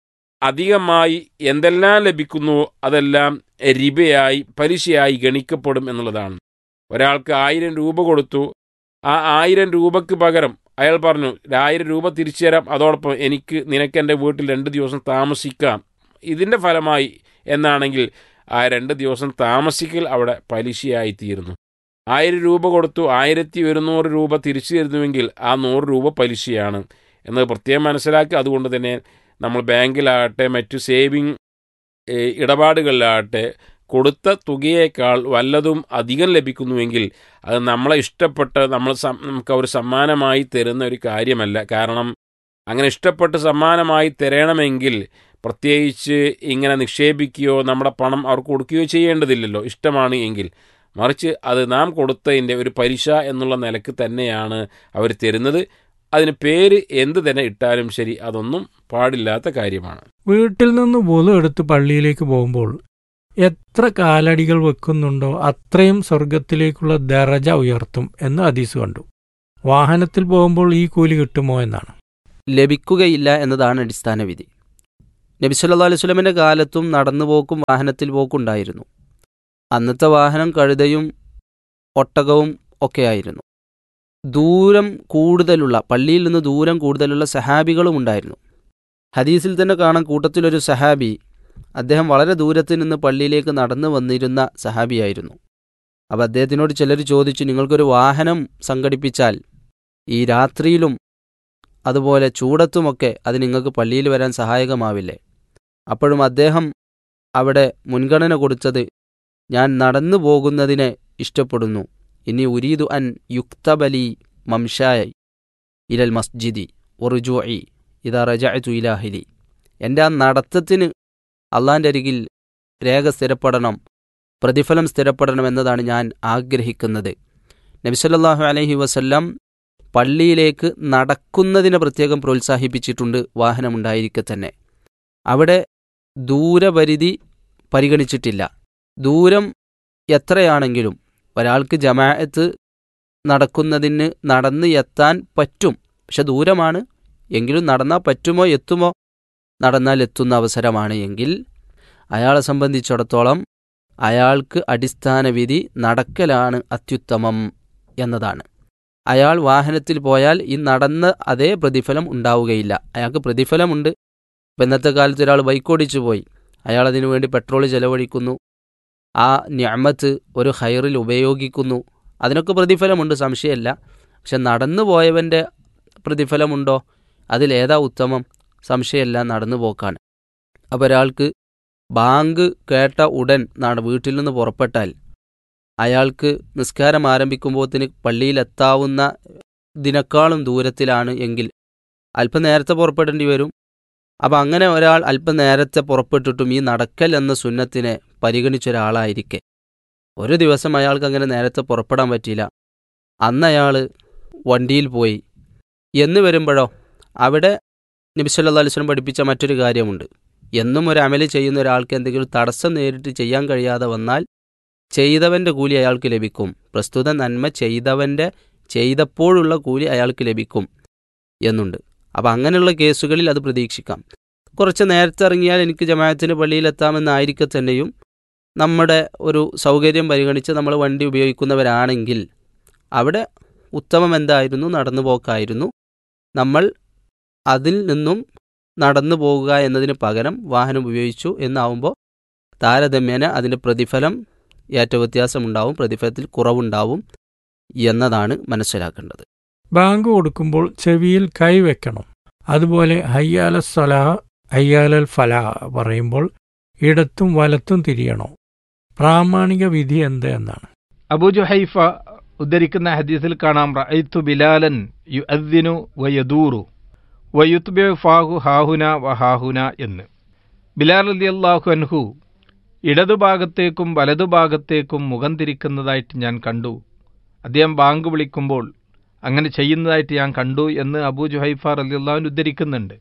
അധികമായി എന്തെല്ലാം ലഭിക്കുന്നുവോ അതെല്ലാം റിബയായി, പലിശയായി ഗണിക്കപ്പെടും എന്നുള്ളതാണ്. ഒരാൾക്ക് 1000 രൂപ കൊടുത്തു, ആ 1000 രൂപയ്ക്ക് പകരം അയാൾ പറഞ്ഞു 1000 രൂപ തിരിച്ചു തരാം, അതോടൊപ്പം നിനക്ക് എൻ്റെ വീട്ടിൽ 2 ദിവസം താമസിക്കാം, ഇതിൻ്റെ ഫലമായി എന്നാണെങ്കിൽ ആ 2 ദിവസം താമസിക്കൽ അവിടെ പലിശയായി തീരുന്നു. 1000 രൂപ കൊടുത്തു, 1100 രൂപ തിരിച്ചു തരുന്നുവെങ്കിൽ ആ 100 രൂപ പലിശയാണ് എന്നത് പ്രത്യേകം മനസ്സിലാക്കി. അതുകൊണ്ട് തന്നെ നമ്മൾ ബാങ്കിലാകട്ടെ മറ്റു സേവിങ് ഇടപാടുകളിലാകട്ടെ കൊടുത്ത തുകയേക്കാൾ വല്ലതും അധികം ലഭിക്കുന്നുവെങ്കിൽ അത് നമ്മളെ ഇഷ്ടപ്പെട്ട് നമുക്ക് ഒരു സമ്മാനമായി തരുന്ന ഒരു കാര്യമല്ല. കാരണം അങ്ങനെ ഇഷ്ടപ്പെട്ട് സമ്മാനമായി തരണമെങ്കിൽ പ്രത്യേകിച്ച് ഇങ്ങനെ നിക്ഷേപിക്കുകയോ നമ്മുടെ പണം അവർക്ക് കൊടുക്കുകയോ ചെയ്യേണ്ടതില്ലല്ലോ, ഇഷ്ടമാണ് എങ്കിൽ. മറിച്ച് അത് നാം കൊടുത്തതിൻ്റെ ഒരു പലിശ എന്നുള്ള നിലക്ക് തന്നെയാണ് അവർ തരുന്നത്. അതിന് പേര് എന്ത് തന്നെ ഇട്ടാലും ശരി, അതൊന്നും പാടില്ലാത്ത കാര്യമാണ്. വീട്ടിൽ നിന്ന് വുളു എടുത്ത് പള്ളിയിലേക്ക് പോകുമ്പോൾ എത്ര കാലടികൾ വെക്കുന്നുണ്ടോ അത്രയും സ്വർഗത്തിലേക്കുള്ള ദറജ ഉയർത്തും എന്ന് ഹദീസ് കണ്ടു. വാഹനത്തിൽ പോകുമ്പോൾ ഈ കൂലി കിട്ടുമോ എന്നാണ്. ലഭിക്കുകയില്ല എന്നതാണ് അടിസ്ഥാന വിധി. നബി സല്ലല്ലാഹു അലൈഹി വസല്ലമയുടെ കാലത്തും നടന്നുപോക്കും വാഹനത്തിൽ പോക്കുണ്ടായിരുന്നു. അന്നത്തെ വാഹനം കഴുതയും ഒട്ടകവും ഒക്കെയായിരുന്നു. ദൂരം കൂടുതലുള്ള, പള്ളിയിൽ നിന്ന് ദൂരം കൂടുതലുള്ള സഹാബികളും ഉണ്ടായിരുന്നു. ഹദീസിൽ തന്നെ കാണാൻ കൂട്ടത്തിലൊരു സഹാബി, അദ്ദേഹം വളരെ ദൂരത്ത് നിന്ന് പള്ളിയിലേക്ക് നടന്നു വന്നിരുന്ന സഹാബിയായിരുന്നു. അപ്പോൾ അദ്ദേഹത്തിനോട് ചിലർ ചോദിച്ചു, നിങ്ങൾക്കൊരു വാഹനം സംഘടിപ്പിച്ചാൽ ഈ രാത്രിയിലും അതുപോലെ ചൂടത്തുമൊക്കെ അത് നിങ്ങൾക്ക് പള്ളിയിൽ വരാൻ സഹായകമാവില്ലേ? അപ്പോഴും അദ്ദേഹം അവിടെ മുൻഗണന കൊടുത്തത്, ഞാൻ നടന്നു പോകുന്നതിനെ ഇഷ്ടപ്പെടുന്നു. ഇനി ഉരീദു അൻ യുക്തബലി മംഷായി ഇലൽ മസ്ജിദി ഒറുജുഇ ഇദാ റജഅതു ഇലാഹിലി. എൻ്റെ ആ നടത്തത്തിന് അള്ളാൻ്റെ അരികിൽ രേഖ സ്ഥിരപ്പെടണം, പ്രതിഫലം സ്ഥിരപ്പെടണം എന്നതാണ് ഞാൻ ആഗ്രഹിക്കുന്നത്. നബി സല്ലല്ലാഹു അലൈഹി വസല്ലം പള്ളിയിലേക്ക് നടക്കുന്നതിനെ പ്രത്യേകം പ്രോത്സാഹിപ്പിച്ചിട്ടുണ്ട്, വാഹനമുണ്ടായിരിക്കെ തന്നെ. അവിടെ ദൂരപരിധി പരിഗണിച്ചിട്ടില്ല. ദൂരം എത്രയാണെങ്കിലും ഒരാൾക്ക് ജമാഅത്ത് നടക്കുന്നതിന് നടന്ന് എത്താൻ പറ്റും. പക്ഷെ ദൂരമാണ് എങ്കിലും നടന്നാൽ പറ്റുമോ എത്തുമോ? നടന്നാൽ എത്തുന്ന അവസരമാണ് എങ്കിൽ അയാളെ സംബന്ധിച്ചിടത്തോളം അയാൾക്ക് അടിസ്ഥാന വിധി നടക്കലാണ് അത്യുത്തമം എന്നതാണ്. അയാൾ വാഹനത്തിൽ പോയാൽ ഈ നടന്ന അതേ പ്രതിഫലം ഉണ്ടാവുകയില്ല. അയാൾക്ക് പ്രതിഫലമുണ്ട്. ഇപ്പം ഇന്നത്തെ കാലത്ത് ഒരാൾ ബൈക്കോടിച്ചു പോയി, അയാൾ അതിനു വേണ്ടി പെട്രോൾ ചെലവഴിക്കുന്നു, ആ നിഅമത്ത് ഒരു ഖൈറിൽ ഉപയോഗിക്കുന്നു, അതിനൊക്കെ പ്രതിഫലമുണ്ട്, സംശയമല്ല. പക്ഷെ നടന്നു പോയവൻ്റെ പ്രതിഫലമുണ്ടോ? അതിലേതാ ഉത്തമം? സംശയമല്ല, നടന്നു പോക്കാണ്. അപ്പോൾ ഒരാൾക്ക് ബാങ്ക് കേട്ട ഉടൻ വീട്ടിൽ നിന്ന് പുറപ്പെട്ടാൽ അയാൾക്ക് നിസ്കാരം ആരംഭിക്കുമ്പോഴത്തിന് പള്ളിയിലെത്താവുന്ന ഇതിനേക്കാളും ദൂരത്തിലാണ് എങ്കിൽ അല്പം നേരത്തെ പുറപ്പെടേണ്ടി വരും. അപ്പം അങ്ങനെ ഒരാൾ അല്പം നേരത്തെ പുറപ്പെട്ടിട്ടും ഈ നടക്കൽ എന്ന സുന്നത്തിനെ പരിഗണിച്ചൊരാളായിരിക്കെ ഒരു ദിവസം അയാൾക്ക് അങ്ങനെ നേരത്തെ പുറപ്പെടാൻ പറ്റിയില്ല, അന്ന് അയാൾ വണ്ടിയിൽ പോയി എന്ന് വരുമ്പോഴോ അവിടെ നബി സല്ലല്ലാഹു അലൈഹി വസല്ലം പഠിപ്പിച്ച മറ്റൊരു കാര്യമുണ്ട്. എന്നും ഒരു അമല് ചെയ്യുന്ന ഒരാൾക്ക് എന്തെങ്കിലും തടസ്സം നേരിട്ട് ചെയ്യാൻ കഴിയാതെ വന്നാൽ ചെയ്തവൻ്റെ കൂലി അയാൾക്ക് ലഭിക്കും. പ്രസ്തുത നന്മ ചെയ്തപ്പോഴുള്ള കൂലി അയാൾക്ക് ലഭിക്കും എന്നുണ്ട്. അപ്പം അങ്ങനെയുള്ള കേസുകളിൽ അത് പ്രതീക്ഷിക്കാം. കുറച്ച് നേരത്തെ ഇറങ്ങിയാൽ എനിക്ക് ജമാഅത്തിന് പള്ളിയിലെത്താമെന്നായിരിക്കെ തന്നെയും നമ്മുടെ ഒരു സൗകര്യം പരിഗണിച്ച് നമ്മൾ വണ്ടി ഉപയോഗിക്കുന്നവരാണെങ്കിൽ അവിടെ ഉത്തമം എന്തായിരുന്നു? നടന്നു പോക്കായിരുന്നു. നമ്മൾ അതിൽ നിന്നും നടന്നു പോകുക എന്നതിന് പകരം വാഹനം ഉപയോഗിച്ചു എന്നാവുമ്പോൾ താരതമ്യേന അതിൻ്റെ പ്രതിഫലം ഏറ്റവ്യത്യാസമുണ്ടാവും, പ്രതിഫലത്തിൽ കുറവുണ്ടാവും എന്നതാണ് മനസ്സിലാക്കേണ്ടത്. ബാങ്ക് കൊടുക്കുമ്പോൾ ചെവിയിൽ കൈവെക്കണം. അതുപോലെ ഹയ്യാല സലാ ഹയ്യാലൽ ഫലാ പറയുമ്പോൾ ഇടത്തും വലത്തും തിരിയണോ? പ്രാമാണിക വിധി എന്ത് എന്നാണ്? അബൂ ജുഹൈഫ ഉദ്ധരിക്കുന്ന ഹദീസിൽ കാണാം, റഅയ്തു ബിലാലൻ യുഅദ്ദിനു വയദൂറു വയുത്ബിഉ ഫാഹു ഹാഹുന വഹാഹുന എന്ന്. ബിലാൽ റളിയല്ലാഹു അൻഹു ഇടതുഭാഗത്തേക്കും വലതുഭാഗത്തേക്കും മുഖം തിരിക്കുന്നതായിട്ട് ഞാൻ കണ്ടു. അദ്ദേഹം ബാങ്ക് വിളിക്കുമ്പോൾ അങ്ങനെ ചെയ്യുന്നതായിട്ട് ഞാൻ കണ്ടു എന്ന് അബൂ ജുഹൈഫ റളിയല്ലാഹു അൻഹു ഉദ്ധരിക്കുന്നുണ്ട്.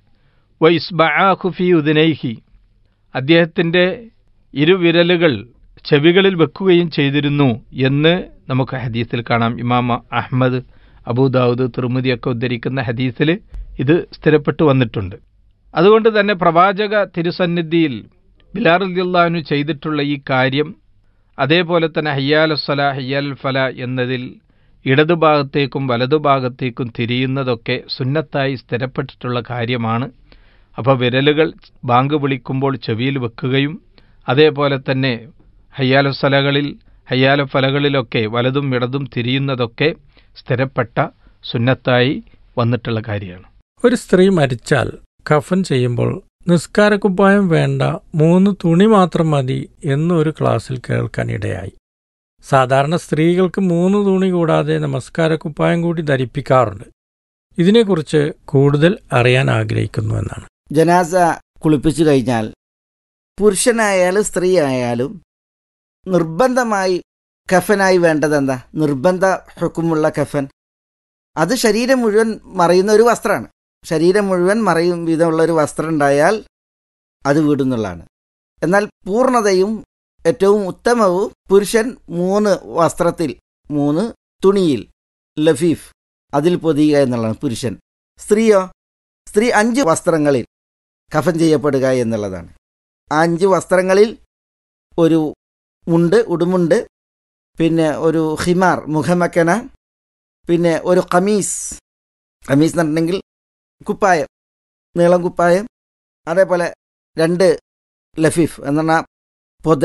വഇസ്ബഅഹു ഫീ ഉദ്നൈഹി, അദ്ദേഹത്തിൻ്റെ ഇരുവിരലുകൾ ചെവികളിൽ വെക്കുകയും ചെയ്തിരുന്നു എന്ന് നമുക്ക് ഹദീസിൽ കാണാം. ഇമാം അഹ്മദ്, അബൂദാവൂദ്, തിർമിദിയൊക്കെ ഉദ്ധരിക്കുന്ന ഹദീസിൽ ഇത് സ്ഥിരപ്പെട്ടു വന്നിട്ടുണ്ട്. അതുകൊണ്ട് തന്നെ പ്രവാചക തിരുസന്നിധിയിൽ ബിലാൽ റളിയല്ലാഹു അൻഹു ചെയ്തിട്ടുള്ള ഈ കാര്യം, അതേപോലെ തന്നെ ഹയ്യാലൽ സ്വലാ ഹയ്യാലൽ ഫലാ എന്നതിൽ ഇടതുഭാഗത്തേക്കും വലതുഭാഗത്തേക്കും തിരിയുന്നതൊക്കെ സുന്നത്തായി സ്ഥിരപ്പെട്ടിട്ടുള്ള കാര്യമാണ്. അപ്പോൾ വിരലുകൾ ബാങ്ക് വിളിക്കുമ്പോൾ ചെവിയിൽ വെക്കുകയും അതേപോലെ തന്നെ ഹയ്യാലൽ സ്വലകളിൽ ഹയ്യാലൽ ഫലകളിലൊക്കെ വലതും ഇടതും തിരിയുന്നതൊക്കെ സ്ഥിരപ്പെട്ട സുന്നത്തായി വന്നിട്ടുള്ള കാര്യമാണ്. ഒരു സ്ത്രീ മരിച്ചാൽ കഫൻ ചെയ്യുമ്പോൾ നിസ്കാരക്കുപ്പായം വേണ്ട, 3 തുണി മാത്രം മതി എന്നൊരു ക്ലാസ്സിൽ കേൾക്കാനിടയായി. സാധാരണ സ്ത്രീകൾക്ക് 3 തുണി കൂടാതെ നമസ്കാരക്കുപ്പായം കൂടി ധരിപ്പിക്കാറുണ്ട്. ഇതിനെക്കുറിച്ച് കൂടുതൽ അറിയാൻ ആഗ്രഹിക്കുന്നു എന്നാണ്. ജനാസ കുളിപ്പിച്ചു കഴിഞ്ഞാൽ പുരുഷനായാലും സ്ത്രീ ആയാലും നിർബന്ധമായി കഫനായി വേണ്ടതെന്താ? നിർബന്ധ ഹുക്കുമുള്ള കഫൻ അത് ശരീരം മുഴുവൻ മറയുന്ന ഒരു വസ്ത്രമാണ്. ശരീരം മുഴുവൻ മറയും വിധമുള്ള ഒരു വസ്ത്രം ഉണ്ടായാൽ അത് വീടുന്നുള്ളതാണ്. എന്നാൽ പൂർണ്ണതയും ഏറ്റവും ഉത്തമവും പുരുഷൻ 3 വസ്ത്രത്തിൽ 3 തുണിയിൽ ലഫീഫ് അതിൽ പൊതിയുക എന്നുള്ളതാണ് പുരുഷൻ. സ്ത്രീയോ? സ്ത്രീ 5 വസ്ത്രങ്ങളിൽ കഫൻ ചെയ്യപ്പെടുക എന്നുള്ളതാണ്. ആ 5 വസ്ത്രങ്ങളിൽ ഒരു മുണ്ട്, ഉടുമുണ്ട്, പിന്നെ ഒരു ഹിമാർ മുഖമക്കന, പിന്നെ ഒരു ഖമീസ് എന്ന് പറഞ്ഞിട്ടുണ്ടെങ്കിൽ കുപ്പായം, നീളം കുപ്പായം, അതേപോലെ 2 ലഫീഫ് എന്ന് പറഞ്ഞാൽ പൊത,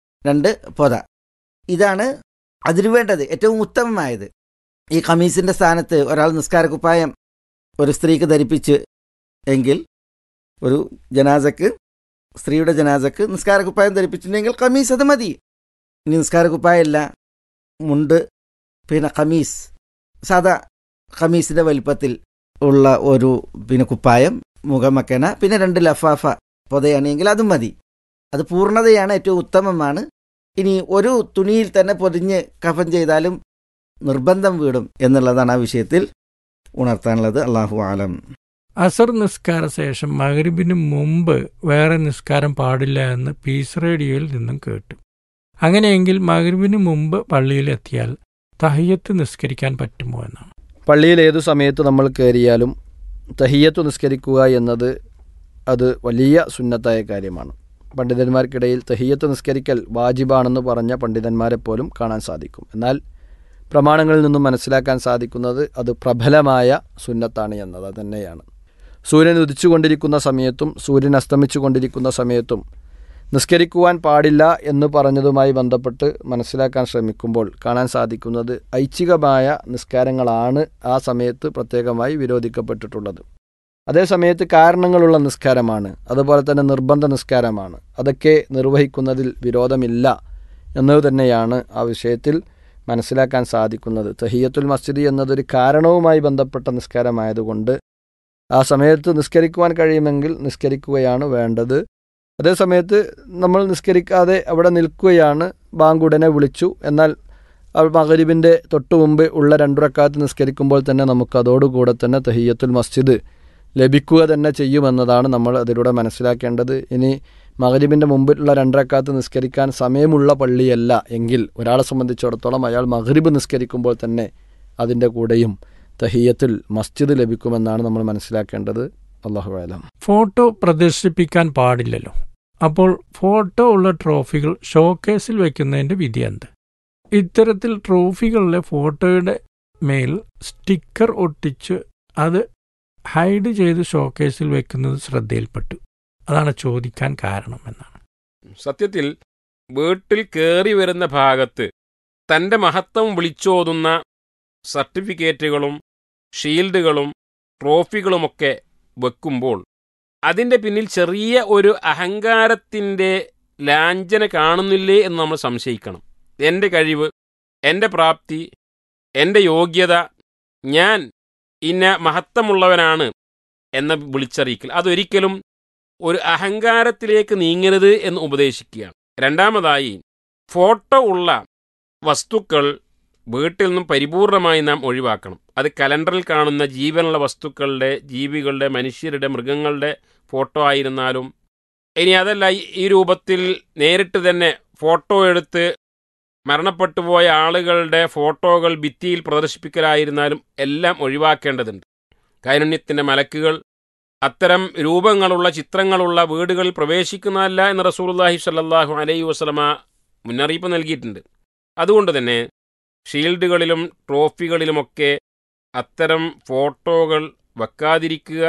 2 പൊത. ഇതാണ് അതിനു വേണ്ടത്, ഏറ്റവും ഉത്തമമായത്. ഈ ഖമീസിൻ്റെ സ്ഥാനത്ത് ഒരാൾ നിസ്കാരക്കുപ്പായം ഒരു സ്ത്രീക്ക് ധരിപ്പിച്ച് എങ്കിൽ, ഒരു ജനാസക്ക്, സ്ത്രീയുടെ ജനാസക്ക് നിസ്കാരക്കുപ്പായം ധരിപ്പിച്ചിട്ടുണ്ടെങ്കിൽ ഖമീസ് അത് മതി. ഇനി നിസ്കാരക്കുപ്പായല്ല, മുണ്ട്, പിന്നെ ഖമീസ്, സാധാ ഖമീസിൻ്റെ വലിപ്പത്തിൽ ഉള്ള ഒരു പിന്നെ കുപ്പായം, മുഖമക്കന, പിന്നെ 2 ലഫാഫ പൊതയാണെങ്കിൽ അതും മതി. അത് പൂർണ്ണതയാണ്, ഏറ്റവും ഉത്തമമാണ്. ഇനി ഒരു തുണിയിൽ തന്നെ പൊതിഞ്ഞ് കഫൻ ചെയ്താലും നിർബന്ധം വീടും എന്നുള്ളതാണ് ആ വിഷയത്തിൽ ഉണർത്താനുള്ളത്. അല്ലാഹു ആലം. അസർ നിസ്കാര ശേഷം മഗ്രിബിന് മുമ്പ് വേറെ നിസ്കാരം പാടില്ല എന്ന് പീസ് റേഡിയോയിൽ നിന്നും കേട്ടു. അങ്ങനെയെങ്കിൽ മഗ്രിബിന് മുമ്പ് പള്ളിയിലെത്തിയാൽ തഹിയ്യത്ത് നിസ്കരിക്കാൻ പറ്റുമോ എന്നാണ്. പള്ളിയിൽ ഏതു സമയത്ത് നമ്മൾ കയറിയാലും തഹിയ്യത്ത് നിസ്കരിക്കുക എന്നത് അത് വലിയ സുന്നത്തായ കാര്യമാണ്. പണ്ഡിതന്മാർക്കിടയിൽ തഹിയ്യത്ത് നിസ്കരിക്കൽ വാജിബാണെന്ന് പറഞ്ഞ പണ്ഡിതന്മാരെപ്പോലും കാണാൻ സാധിക്കും. എന്നാൽ പ്രമാണങ്ങളിൽ നിന്നും മനസ്സിലാക്കാൻ സാധിക്കുന്നത് അത് പ്രബലമായ സുന്നത്താണ് എന്നത് തന്നെയാണ്. സൂര്യൻ ഉദിച്ചുകൊണ്ടിരിക്കുന്ന സമയത്തും സൂര്യൻ അസ്തമിച്ചു കൊണ്ടിരിക്കുന്ന സമയത്തും നിസ്കരിക്കുവാൻ പാടില്ല എന്ന് പറഞ്ഞതുമായി ബന്ധപ്പെട്ട് മനസ്സിലാക്കാൻ ശ്രമിക്കുമ്പോൾ കാണാൻ സാധിക്കുന്നത് ഐച്ഛികമായ നിസ്കാരങ്ങളാണ് ആ സമയത്ത് പ്രത്യേകമായി വിരോധിക്കപ്പെട്ടിട്ടുള്ളത്. അതേസമയത്ത് കാരണങ്ങളുള്ള നിസ്കാരമാണ്, അതുപോലെ തന്നെ നിർബന്ധ നിസ്കാരമാണ്, അതൊക്കെ നിർവഹിക്കുന്നതിൽ വിരോധമില്ല എന്നത് തന്നെയാണ് ആ വിഷയത്തിൽ മനസ്സിലാക്കാൻ സാധിക്കുന്നത്. തഹിയ്യത്തുൽ മസ്ജിദ് എന്നതൊരു കാരണവുമായി ബന്ധപ്പെട്ട നിസ്കാരമായതുകൊണ്ട് ആ സമയത്ത് നിസ്കരിക്കുവാൻ കഴിയുമെങ്കിൽ നിസ്കരിക്കുകയാണ് വേണ്ടത്. അതേസമയത്ത് നമ്മൾ നിസ്കരിക്കാതെ അവിടെ നിൽക്കുകയാണ്, ബാങ്കുടനെ വിളിച്ചു, എന്നാൽ മഗ്രിബിൻ്റെ തൊട്ടു മുമ്പ് ഉള്ള 2 റക്അത്ത് നിസ്കരിക്കുമ്പോൾ തന്നെ നമുക്കതോടുകൂടെ തന്നെ തഹിയ്യത്തുൽ മസ്ജിദ് ലഭിക്കുക തന്നെ ചെയ്യുമെന്നതാണ് നമ്മൾ അതിലൂടെ മനസ്സിലാക്കേണ്ടത്. ഇനി മഗ്രിബിൻ്റെ മുമ്പിലുള്ള 2 റക്അത്ത് നിസ്കരിക്കാൻ സമയമുള്ള പള്ളിയല്ല എങ്കിൽ ഒരാളെ സംബന്ധിച്ചിടത്തോളം അയാൾ മഗ്രിബ് നിസ്കരിക്കുമ്പോൾ തന്നെ അതിൻ്റെ കൂടെയും തഹിയ്യത്തുൽ മസ്ജിദ് ലഭിക്കുമെന്നാണ് നമ്മൾ മനസ്സിലാക്കേണ്ടത്. അല്ലാഹു അഅലം. ഫോട്ടോ പ്രദർശിപ്പിക്കാൻ പാടില്ലല്ലോ. അപ്പോൾ ഫോട്ടോ ഉള്ള ട്രോഫികൾ ഷോക്കേസിൽ വയ്ക്കുന്നതിൻ്റെ വിധി എന്ത്? ഇത്തരത്തിൽ ട്രോഫികളിലെ ഫോട്ടോയുടെ മേൽ സ്റ്റിക്കർ ഒട്ടിച്ച് അത് ഹൈഡ് ചെയ്ത് ഷോക്കേസിൽ വെക്കുന്നത് ശ്രദ്ധയിൽപ്പെട്ടു. അതാണ് ചോദിക്കാൻ കാരണം എന്നാണ്. സത്യത്തിൽ വീട്ടിൽ കയറി വരുന്ന ഭാഗത്ത് തൻ്റെ മഹത്വം വിളിച്ചോതുന്ന സർട്ടിഫിക്കറ്റുകളും ഷീൽഡുകളും ട്രോഫികളുമൊക്കെ വെക്കുമ്പോൾ അതിൻ്റെ പിന്നിൽ ചെറിയ ഒരു അഹങ്കാരത്തിൻ്റെ ലാഞ്ചന കാണുന്നില്ലേ എന്ന് നമ്മൾ സംശയിക്കണം. എൻ്റെ കഴിവ്, എൻ്റെ പ്രാപ്തി, എൻ്റെ യോഗ്യത, ഞാൻ ഇന്ന മഹത്വമുള്ളവനാണ് എന്ന വിളിച്ചറിയിക്കൽ അതൊരിക്കലും ഒരു അഹങ്കാരത്തിലേക്ക് നീങ്ങരുത് എന്ന് ഉപദേശിക്കുകയാണ്. രണ്ടാമതായി, ഫോട്ടോ ഉള്ള വസ്തുക്കൾ വീട്ടിൽ നിന്നും പരിപൂർണമായി നാം ഒഴിവാക്കണം. അത് കലണ്ടറിൽ കാണുന്ന ജീവനുള്ള വസ്തുക്കളുടെ, ജീവികളുടെ, മനുഷ്യരുടെ, മൃഗങ്ങളുടെ ഫോട്ടോ ആയിരുന്നാലും, ഇനി അതല്ല ഈ രൂപത്തിൽ നേരിട്ട് തന്നെ ഫോട്ടോ എടുത്ത് മരണപ്പെട്ടുപോയ ആളുകളുടെ ഫോട്ടോകൾ ഭിത്തിയിൽ പ്രദർശിപ്പിക്കലായിരുന്നാലും എല്ലാം ഒഴിവാക്കേണ്ടതുണ്ട്. കാരുണ്യത്തിൻ്റെ മലക്കുകൾ അത്തരം രൂപങ്ങളുള്ള ചിത്രങ്ങളുള്ള വീടുകളിൽ പ്രവേശിക്കുന്നതല്ല എന്ന് റസൂലുള്ളാഹി സ്വല്ലല്ലാഹു അലൈഹി വസല്ലമ മുന്നറിയിപ്പ് നൽകിയിട്ടുണ്ട്. അതുകൊണ്ട് തന്നെ ഷീൽഡുകളിലും ട്രോഫികളിലുമൊക്കെ അത്തരം ഫോട്ടോകൾ വെക്കാതിരിക്കുക,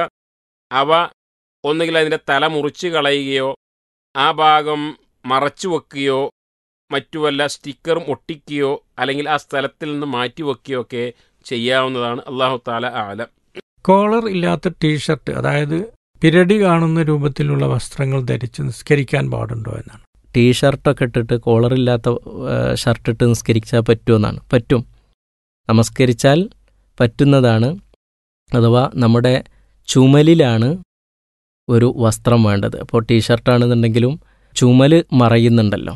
അവ ഒന്നുകിൽ അതിൻ്റെ തല മുറിച്ച് കളയുകയോ ആ ഭാഗം മറച്ചു വെക്കുകയോ മറ്റു വല്ല സ്റ്റിക്കറും ഒട്ടിക്കുകയോ അല്ലെങ്കിൽ ആ സ്ഥലത്തിൽ നിന്ന് മാറ്റിവെക്കുകയോ ഒക്കെ ചെയ്യാവുന്നതാണ്. അല്ലാഹു തആല ആലം. കോളർ ഇല്ലാത്ത ടീഷർട്ട്, അതായത് പിരടി കാണുന്ന രൂപത്തിലുള്ള വസ്ത്രങ്ങൾ ധരിച്ച് നിസ്കരിക്കാൻ പാടുണ്ടോ എന്നാണ്. ടീഷർട്ടൊക്കെ ഇട്ടിട്ട് കോളറില്ലാത്ത ഷർട്ടിട്ട് നിസ്കരിച്ചാൽ പറ്റുമെന്നാണ്. പറ്റും, നമസ്കരിച്ചാൽ പറ്റുന്നതാണ്. അഥവാ നമ്മുടെ ചുമലിലാണ് ഒരു വസ്ത്രം വേണ്ടത്. അപ്പോൾ ടീഷർട്ടാണെന്നുണ്ടെങ്കിലും ചുമൽ മറയുന്നുണ്ടല്ലോ.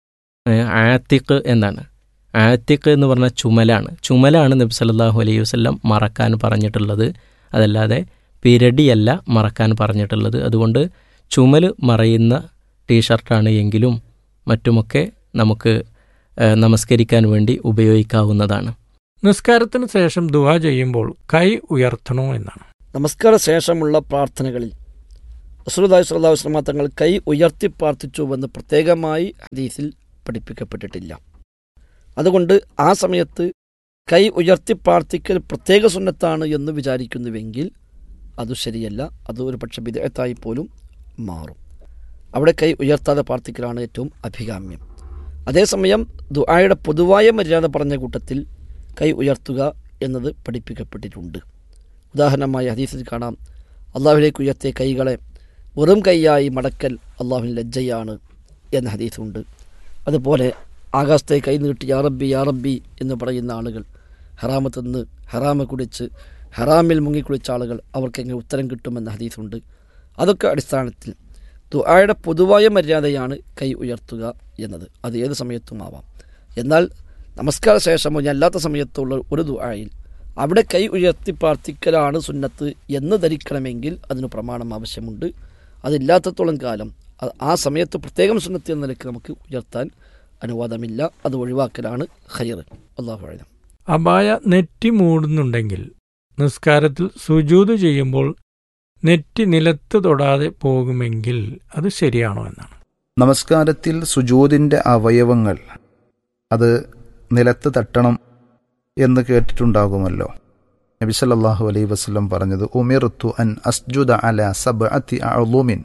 ആത്തിഖ് എന്നാണ്. ആത്തിഖ് എന്ന് പറഞ്ഞാൽ ചുമലാണ് നബി സല്ലല്ലാഹു അലൈഹി വസല്ലം മറക്കാൻ പറഞ്ഞിട്ടുള്ളത്. അതല്ലാതെ പിരടിയല്ല മറക്കാൻ പറഞ്ഞിട്ടുള്ളത്. അതുകൊണ്ട് ചുമൽ മറയുന്ന ടീഷർട്ടാണ് എങ്കിലും മറ്റുമൊക്കെ നമുക്ക് നമസ്കരിക്കാൻ വേണ്ടി ഉപയോഗിക്കാവുന്നതാണ്. നിസ്കാരത്തിന് ശേഷം ദുആ ചെയ്യുമ്പോൾ കൈ ഉയർത്തണോ എന്നാണ്. നമസ്കാര ശേഷമുള്ള പ്രാർത്ഥനകളിൽ റസൂലുള്ളാഹി സ്വല്ലല്ലാഹു അലൈഹി വസല്ലം തങ്ങൾ കൈ ഉയർത്തി പ്രാർത്ഥിച്ചുവെന്ന് പ്രത്യേകമായി ഹദീസിൽ പഠിപ്പിക്കപ്പെട്ടിട്ടില്ല. അതുകൊണ്ട് ആ സമയത്ത് കൈ ഉയർത്തി പ്രാർത്ഥിക്കൽ പ്രത്യേക സുന്നത്താണ് എന്ന് വിചാരിക്കുന്നുവെങ്കിൽ അത് ശരിയല്ല. അത് ഒരു പക്ഷേ ബിദ്അത്തായി പോലും മാറും. അവിടെ കൈ ഉയർത്താതെ പ്രാർത്ഥിക്കലാണ് ഏറ്റവും അഭികാമ്യം. അതേസമയം ദുആയുടെ പൊതുവായ മര്യാദ പറഞ്ഞ കൂട്ടത്തിൽ കൈ ഉയർത്തുക എന്നത് പഠിപ്പിക്കപ്പെട്ടിട്ടുണ്ട്. ഉദാഹരണമായി ഹദീസിൽ കാണാം, അള്ളാഹുവിലേക്ക് ഉയർത്തിയ കൈകളെ വെറും കൈയായി മടക്കൽ അള്ളാഹുവിന് ലജ്ജയാണ് എന്ന ഹദീസുണ്ട്. അതുപോലെ ആകാശത്തെ കൈ നീട്ടി യാ റബ്ബി യാ റബ്ബി എന്ന് പറയുന്ന ആളുകൾ, ഹറാമ് തിന്ന് ഹറാമ് കുടിച്ച് ഹറാമിൽ മുങ്ങിക്കുളിച്ച ആളുകൾ അവർക്ക് എങ്ങനെ ഉത്തരം കിട്ടുമെന്ന ഹദീസുണ്ട്. അതൊക്കെ അടിസ്ഥാനത്തിൽ ദുആയുടെ പൊതുവായ മര്യാദയാണ് കൈ ഉയർത്തുക എന്നത്. അത് ഏത് സമയത്തും ആവാം. എന്നാൽ നമസ്കാര ശേഷമോ അല്ലാത്ത സമയത്തുള്ള ഒരു ദുആയിൽ അവിടെ കൈ ഉയർത്തി പ്രാർത്ഥിക്കലാണ് സുന്നത്ത് എന്ന് ധരിക്കണമെങ്കിൽ അതിന് പ്രമാണം ആവശ്യമുണ്ട്. അതില്ലാത്തത്തോളം കാലം ആ സമയത്ത് പ്രത്യേകം സുന്നത്ത് എന്ന നിലയ്ക്ക് നമുക്ക് ഉയർത്താൻ അനുവാദമില്ല. അത് ഒഴിവാക്കലാണ് ഖൈർ. അല്ലാഹു അഅലം. അബായ നെറ്റി മൂടുന്നുണ്ടെങ്കിൽ നിസ്കാരത്തിൽ സുജൂദ് ചെയ്യുമ്പോൾ നെറ്റി നിലത്ത് തൊടാതെ പോകുമെങ്കിൽ അത് ശരിയാണോ എന്നാണ്. നമസ്കാരത്തിൽ സുജൂദിൻ്റെ അവയവങ്ങൾ അത് നിലത്ത് തട്ടണം എന്ന് കേട്ടിട്ടുണ്ടാകുമല്ലോ. നബി സല്ലല്ലാഹു അലൈഹി വസല്ലം പറഞ്ഞത് ഉമിർതു അൻ അസ്ജുദ അലാ സബ്അത്തി അഅ്ളുമിൻ,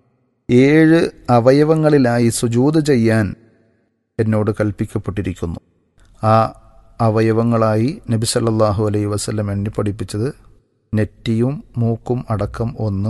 7 അവയവങ്ങളിലായി സുജൂദ് ചെയ്യാൻ എന്നോട് കൽപ്പിക്കപ്പെട്ടിരിക്കുന്നു. ആ അവയവങ്ങളായി നബി സല്ലല്ലാഹു അലൈഹി വസല്ലം എണ്ണി പഠിപ്പിച്ചത് നെറ്റിയും മൂക്കും അടക്കം 1,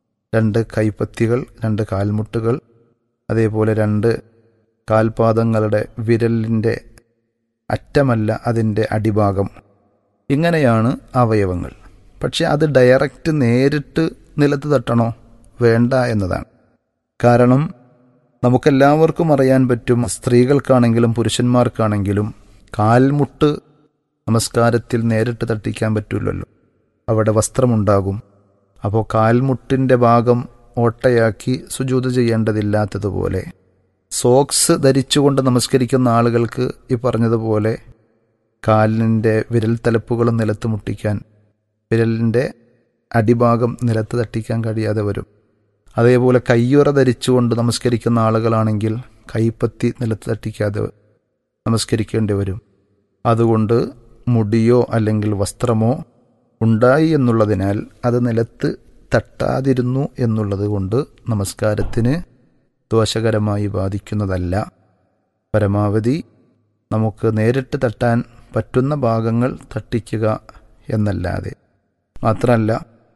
2 കൈപ്പത്തികൾ, 2 കാൽമുട്ടുകൾ, അതേപോലെ 2 കാൽപാദങ്ങളുടെ വിരലിൻ്റെ അറ്റമല്ല അതിൻ്റെ അടിഭാഗം. ഇങ്ങനെയാണ് അവയവങ്ങൾ. പക്ഷെ അത് ഡയറക്റ്റ് നേരിട്ട് നിലത്ത് തട്ടണോ വേണ്ട എന്നതാണ്. കാരണം നമുക്കെല്ലാവർക്കും അറിയാൻ പറ്റും, സ്ത്രീകൾക്കാണെങ്കിലും പുരുഷന്മാർക്കാണെങ്കിലും കാൽമുട്ട് നമസ്കാരത്തിൽ നേരിട്ട് തട്ടിക്കാൻ പറ്റില്ലല്ലോ. അവിടെ വസ്ത്രമുണ്ടാകും. അപ്പോൾ കാൽമുട്ടിൻ്റെ ഭാഗം ഓട്ടയാക്കി സുജൂദ് ചെയ്യേണ്ടതില്ലാത്തതുപോലെ സോക്സ് ധരിച്ചുകൊണ്ട് നമസ്കരിക്കുന്ന ആളുകൾക്ക് ഈ പറഞ്ഞതുപോലെ കാലിൻ്റെ വിരൽ തലപ്പുകളും നിലത്ത് മുട്ടിക്കാൻ, വിരലിൻ്റെ അടിഭാഗം നിലത്ത് തട്ടിക്കാൻ കഴിയാതെ വരും. അതേപോലെ കയ്യുറ ധരിച്ചുകൊണ്ട് നമസ്കരിക്കുന്ന ആളുകളാണെങ്കിൽ കൈപ്പത്തി നിലത്ത് തട്ടിക്കാതെ നമസ്കരിക്കേണ്ടി വരും. അതുകൊണ്ട് മുടിയോ അല്ലെങ്കിൽ വസ്ത്രമോ ഉണ്ടായി എന്നുള്ളതിനാൽ അത് നിലത്ത് തട്ടാതിരുന്നു എന്നുള്ളത് കൊണ്ട് നമസ്കാരത്തിന് ദോഷകരമായി ബാധിക്കുന്നതല്ല. പരമാവധി നമുക്ക് നേരിട്ട് തട്ടാൻ പറ്റുന്ന ഭാഗങ്ങൾ തട്ടിക്കുക എന്നല്ലാതെ. മാത്രമല്ല,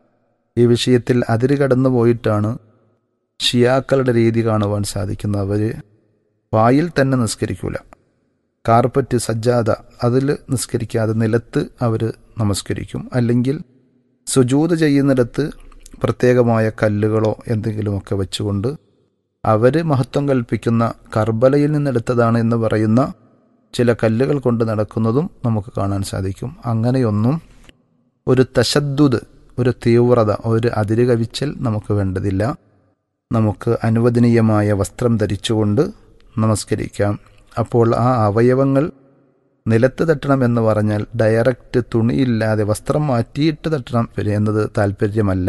ഈ വിഷയത്തിൽ അതിര് കടന്നു പോയിട്ടാണ് ഷിയാക്കളുടെ രീതി കാണുവാൻ സാധിക്കുന്നത്. അവർ പായിൽ തന്നെ നിസ്കരിക്കൂല, കാർപ്പറ്റ് സജ്ജാദ അതിൽ നിസ്കരിക്കാതെ നിലത്ത് അവർ നമസ്കരിക്കും. അല്ലെങ്കിൽ സുജൂദ് ചെയ്യുന്നിടത്ത് പ്രത്യേകമായ കല്ലുകളോ എന്തെങ്കിലുമൊക്കെ വെച്ചുകൊണ്ട് അവർ മഹത്വം കൽപ്പിക്കുന്ന കർബലയിൽ നിന്നെടുത്തതാണ് എന്ന് പറയുന്ന ചില കല്ലുകൾ കൊണ്ട് നടക്കുന്നതും നമുക്ക് കാണാൻ സാധിക്കും. അങ്ങനെയൊന്നും ഒരു തശദ്ദുദ്, ഒരു തീവ്രത, ഒരു അതിര് കവിച്ചൽ നമുക്ക് വേണ്ടതില്ല. നമുക്ക് അനുവദനീയമായ വസ്ത്രം ധരിച്ചുകൊണ്ട് നമസ്കരിക്കാം. അപ്പോൾ ആ അവയവങ്ങൾ നിലത്ത് തട്ടണം എന്ന് പറഞ്ഞാൽ ഡയറക്റ്റ് തുണിയില്ലാതെ വസ്ത്രം മാറ്റിയിട്ട് തട്ടണം എന്നത് താല്പര്യമല്ല.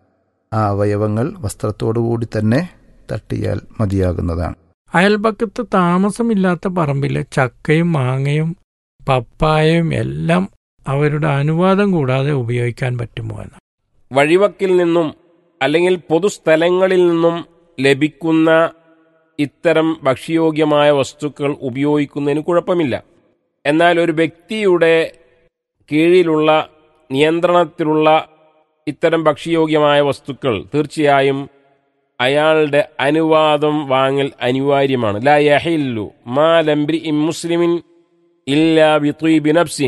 ആ അവയവങ്ങൾ വസ്ത്രത്തോടുകൂടി തന്നെ തട്ടിയാൽ മതിയാകുന്നതാണ്. അയൽപക്കത്ത് താമസമില്ലാത്ത പറമ്പിലെ ചക്കയും മാങ്ങയും പപ്പായയും എല്ലാം അവരുടെ അനുവാദം കൂടാതെ ഉപയോഗിക്കാൻ പറ്റുമോ എന്ന്. വഴിവക്കിൽ നിന്നും അല്ലെങ്കിൽ പൊതുസ്ഥലങ്ങളിൽ നിന്നും ലഭിക്കുന്ന ഇത്തരം ഭക്ഷ്യയോഗ്യമായ വസ്തുക്കൾ ഉപയോഗിക്കുന്നതിന് കുഴപ്പമില്ല. എന്നാൽ ഒരു വ്യക്തിയുടെ കീഴിലുള്ള നിയന്ത്രണത്തിലുള്ള ഇത്തരം ഭക്ഷ്യയോഗ്യമായ വസ്തുക്കൾ തീർച്ചയായും അയാളുടെ അനുവാദം വാങ്ങൽ അനിവാര്യമാണ്. ലാ യഹില്ലു മാ ലംബ്രി മുസ്ലിമിൻ ഇല്ലാ ബിത്വീബി നഫ്സി,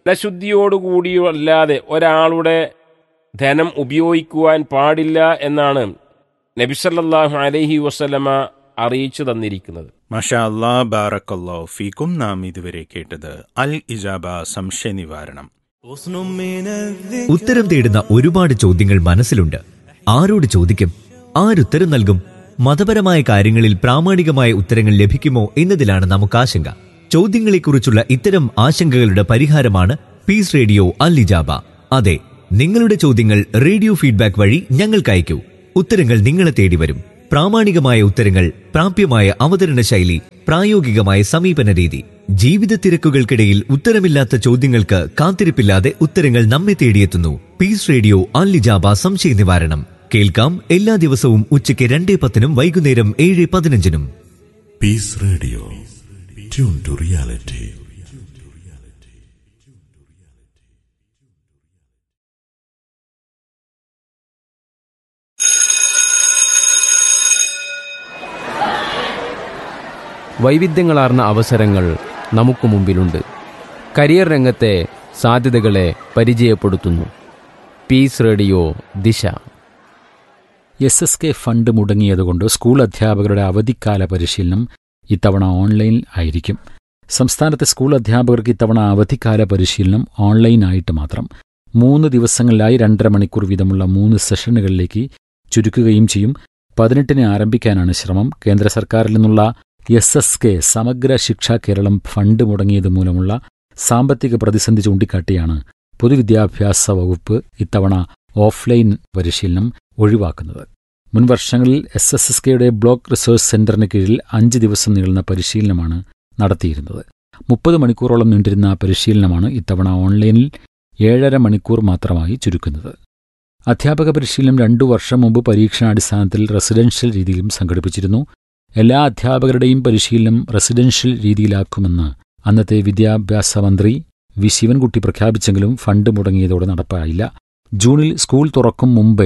ശുദ്ധിയോടുകൂടിയല്ലാതെ ഒരാളുടെ ധനം ഉപയോഗിക്കുവാൻ പാടില്ല എന്നാണ് നബി സല്ലല്ലാഹു അലൈഹി വസല്ലമ അറിയിച്ചു തന്നിരിക്കുന്നത്. മാഷാ അല്ലാ, ബാറക്കല്ലാഹു ഫീക്കും. നാം ഇതുവരെ കേട്ടത് അൽ ഇജാബ സംശയ നിവാരണം. ഉത്തരം തേടുന്ന ഒരുപാട് ചോദ്യങ്ങൾ മനസ്സിലുണ്ട്. ആരോട് ചോദിക്കും? ആരുത്തരം നൽകും? മതപരമായ കാര്യങ്ങളിൽ പ്രാമാണികമായ ഉത്തരങ്ങൾ ലഭിക്കുമോ എന്നതിലാണ് നമുക്ക് ആശങ്ക. ചോദ്യങ്ങളെക്കുറിച്ചുള്ള ഇത്തരം ആശങ്കകളുടെ പരിഹാരമാണ് പീസ് റേഡിയോ അൽ-ഇജാബ. അതെ, നിങ്ങളുടെ ചോദ്യങ്ങൾ റേഡിയോ ഫീഡ്ബാക്ക് വഴി ഞങ്ങൾക്ക് അയക്കൂ. ഉത്തരങ്ങൾ നിങ്ങളെ തേടി വരും. പ്രാമാണികമായ ഉത്തരങ്ങൾ, പ്രാപ്യമായ അവതരണ ശൈലി, പ്രായോഗികമായ സമീപന രീതി. ജീവിത തിരക്കുകൾക്കിടയിൽ ഉത്തരമില്ലാത്ത ചോദ്യങ്ങൾക്ക് കാത്തിരിപ്പില്ലാതെ ഉത്തരങ്ങൾ നമ്മെ തേടിയെത്തുന്നു. പീസ് റേഡിയോ അൽ-ഇജാബ സംശയ നിവാരണം. കേൾക്കാം എല്ലാ ദിവസവും ഉച്ചയ്ക്ക് 2:10 വൈകുന്നേരം 7:15. Piece radio, tune to reality. വൈവിധ്യങ്ങളാർന്ന അവസരങ്ങൾ നമുക്ക് മുമ്പിലുണ്ട്. കരിയർ രംഗത്തെ സാധ്യതകളെ പരിചയപ്പെടുത്തുന്നു പീസ് റേഡിയോ ദിശ. SSK ഫണ്ട് മുടങ്ങിയതുകൊണ്ട് സ്കൂൾ അധ്യാപകരുടെ അവധിക്കാല പരിശീലനം ഇത്തവണ ഓൺലൈൻ ആയിരിക്കും. സംസ്ഥാനത്തെ സ്കൂൾ അധ്യാപകർക്ക് ഇത്തവണ അവധിക്കാല പരിശീലനം ഓൺലൈനായിട്ട് മാത്രം 3 ദിവസങ്ങളിലായി 2.5 മണിക്കൂർ വീതമുള്ള 3 സെഷനുകളിലേക്ക് ചുരുക്കുകയും ചെയ്യും. 18-ന് ആരംഭിക്കാനാണ് ശ്രമം. കേന്ദ്ര സർക്കാരിൽ നിന്നുള്ള SSK സമഗ്ര ശിക്ഷ കേരളം ഫണ്ട് മുടങ്ങിയത് മൂലമുള്ള സാമ്പത്തിക പ്രതിസന്ധി ചൂണ്ടിക്കാട്ടിയാണ് പൊതുവിദ്യാഭ്യാസ വകുപ്പ് ഇത്തവണ ഓഫ്ലൈൻ പരിശീലനം ഒഴിവാക്കുന്നത്. മുൻ വർഷങ്ങളിൽ SSKയുടെ ബ്ലോക്ക് റിസോഴ്സ് സെന്ററിന് കീഴിൽ 5 ദിവസം നീളുന്ന പരിശീലനമാണ് നടത്തിയിരുന്നത്. 30 മണിക്കൂറോളം നീണ്ടിരുന്ന പരിശീലനമാണ് ഇത്തവണ ഓൺലൈനിൽ 7.5 മണിക്കൂർ മാത്രമായി ചുരുക്കുന്നത്. അധ്യാപക പരിശീലനം 2 വർഷം മുമ്പ് പരീക്ഷണാടിസ്ഥാനത്തിൽ റെസിഡൻഷ്യൽ രീതിയിലും സംഘടിപ്പിച്ചിരുന്നു. എല്ലാ അധ്യാപകരുടെയും പരിശീലനം റെസിഡൻഷ്യൽ രീതിയിലാക്കുമെന്ന് അന്നത്തെ വിദ്യാഭ്യാസ മന്ത്രി വി ശിവൻകുട്ടി പ്രഖ്യാപിച്ചെങ്കിലും ഫണ്ട് മുടങ്ങിയതോടെ നടപ്പായില്ല. ജൂണിൽ സ്കൂൾ തുറക്കും മുമ്പ്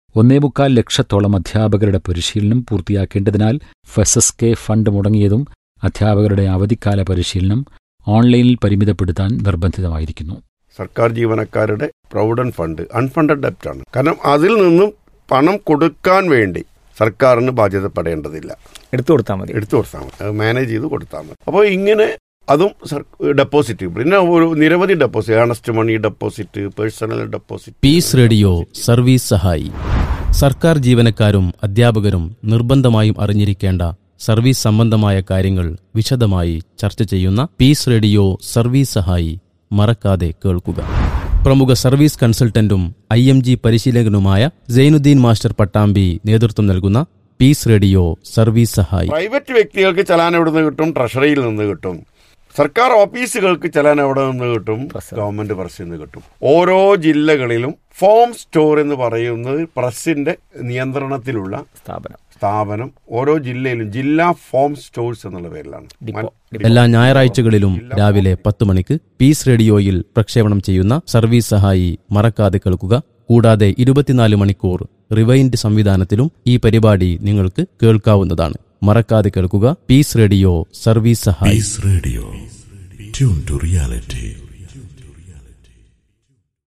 1.25 ലക്ഷത്തോളം അധ്യാപകരുടെ പരിശീലനം പൂർത്തിയാക്കേണ്ടതിനാൽ SSK ഫണ്ട് മുടങ്ങിയതും അധ്യാപകരുടെ അവധിക്കാല പരിശീലനം ഓൺലൈനിൽ പരിമിതപ്പെടുത്താൻ നിർബന്ധിതമായിരിക്കുന്നു. സർക്കാർ ജീവനക്കാരുടെ പ്രൊവിഡന്റ് ഫണ്ട് അൺഫണ്ടഡ് ഡെപ്റ്റാണ്. കാരണം അതിൽ നിന്നും പണം കൊടുക്കാൻ വേണ്ടി സർക്കാരിന് ബാധ്യതപ്പെടേണ്ടതില്ല. എടുത്തു കൊടുത്താൽ മതി, മാനേജ് ചെയ്ത് കൊടുത്താൽ മതി. അപ്പോൾ ഇങ്ങനെ അതും ഡെപ്പോസിറ്റ്, പിന്നെ ഒരു നിരവധി ഡെപ്പോസിറ്റ്, ഏണസ്റ്റ് മണി deposit, personal deposit. Piece radio service സഹായി. സർക്കാർ ജീവനക്കാരും അധ്യാപകരും നിർബന്ധമായും അറിഞ്ഞിരിക്കേണ്ട സർവീസ് സംബന്ധമായ കാര്യങ്ങൾ വിശദമായി ചർച്ച ചെയ്യുന്ന പീസ് റേഡിയോ സർവീസ് സഹായി മറക്കാതെ കേൾക്കുക. പ്രമുഖ service കൺസൾട്ടന്റും IMG പരിശീലകനുമായ Zainuddin master Pattambi നേതൃത്വം നൽകുന്ന പീസ് റേഡിയോ സർവീസ് സഹായി. പ്രൈവറ്റ് വ്യക്തികൾക്ക് ചലാൻ എവിടെ നിന്ന് കിട്ടും? ട്രഷറിയിൽ നിന്ന് കിട്ടും. സർക്കാർ ഓഫീസുകൾക്ക് ചലാൻ എവിടെ നിന്ന് കിട്ടും? ഗവൺമെന്റ് പ്രസ്സിൽ നിന്ന് കിട്ടും. ഓരോ ജില്ലകളിലും ഫോം സ്റ്റോർ എന്ന് പറയുന്നത് പ്രസിന്റെ നിയന്ത്രണത്തിലുള്ള സ്ഥാപനം ഓരോ ജില്ലയിലും ജില്ലാ ഫോം സ്റ്റോഴ്സ് എന്നുള്ള പേരിലാണ്. എല്ലാ ഞായറാഴ്ചകളിലും രാവിലെ 10 മണിക്ക് പീസ് റേഡിയോയിൽ പ്രക്ഷേപണം ചെയ്യുന്ന സർവീസ് സഹായി മറക്കാതെ കേൾക്കുക. കൂടാതെ 24 മണിക്കൂർ റിവൈൻഡ് സംവിധാനത്തിലും ഈ പരിപാടി നിങ്ങൾക്ക് കേൾക്കാവുന്നതാണ്. മറക്കാതെ കേൾക്കുക. പീസ് റേഡിയോ സർവീസ് സഹായി. Piece radio, tune to reality.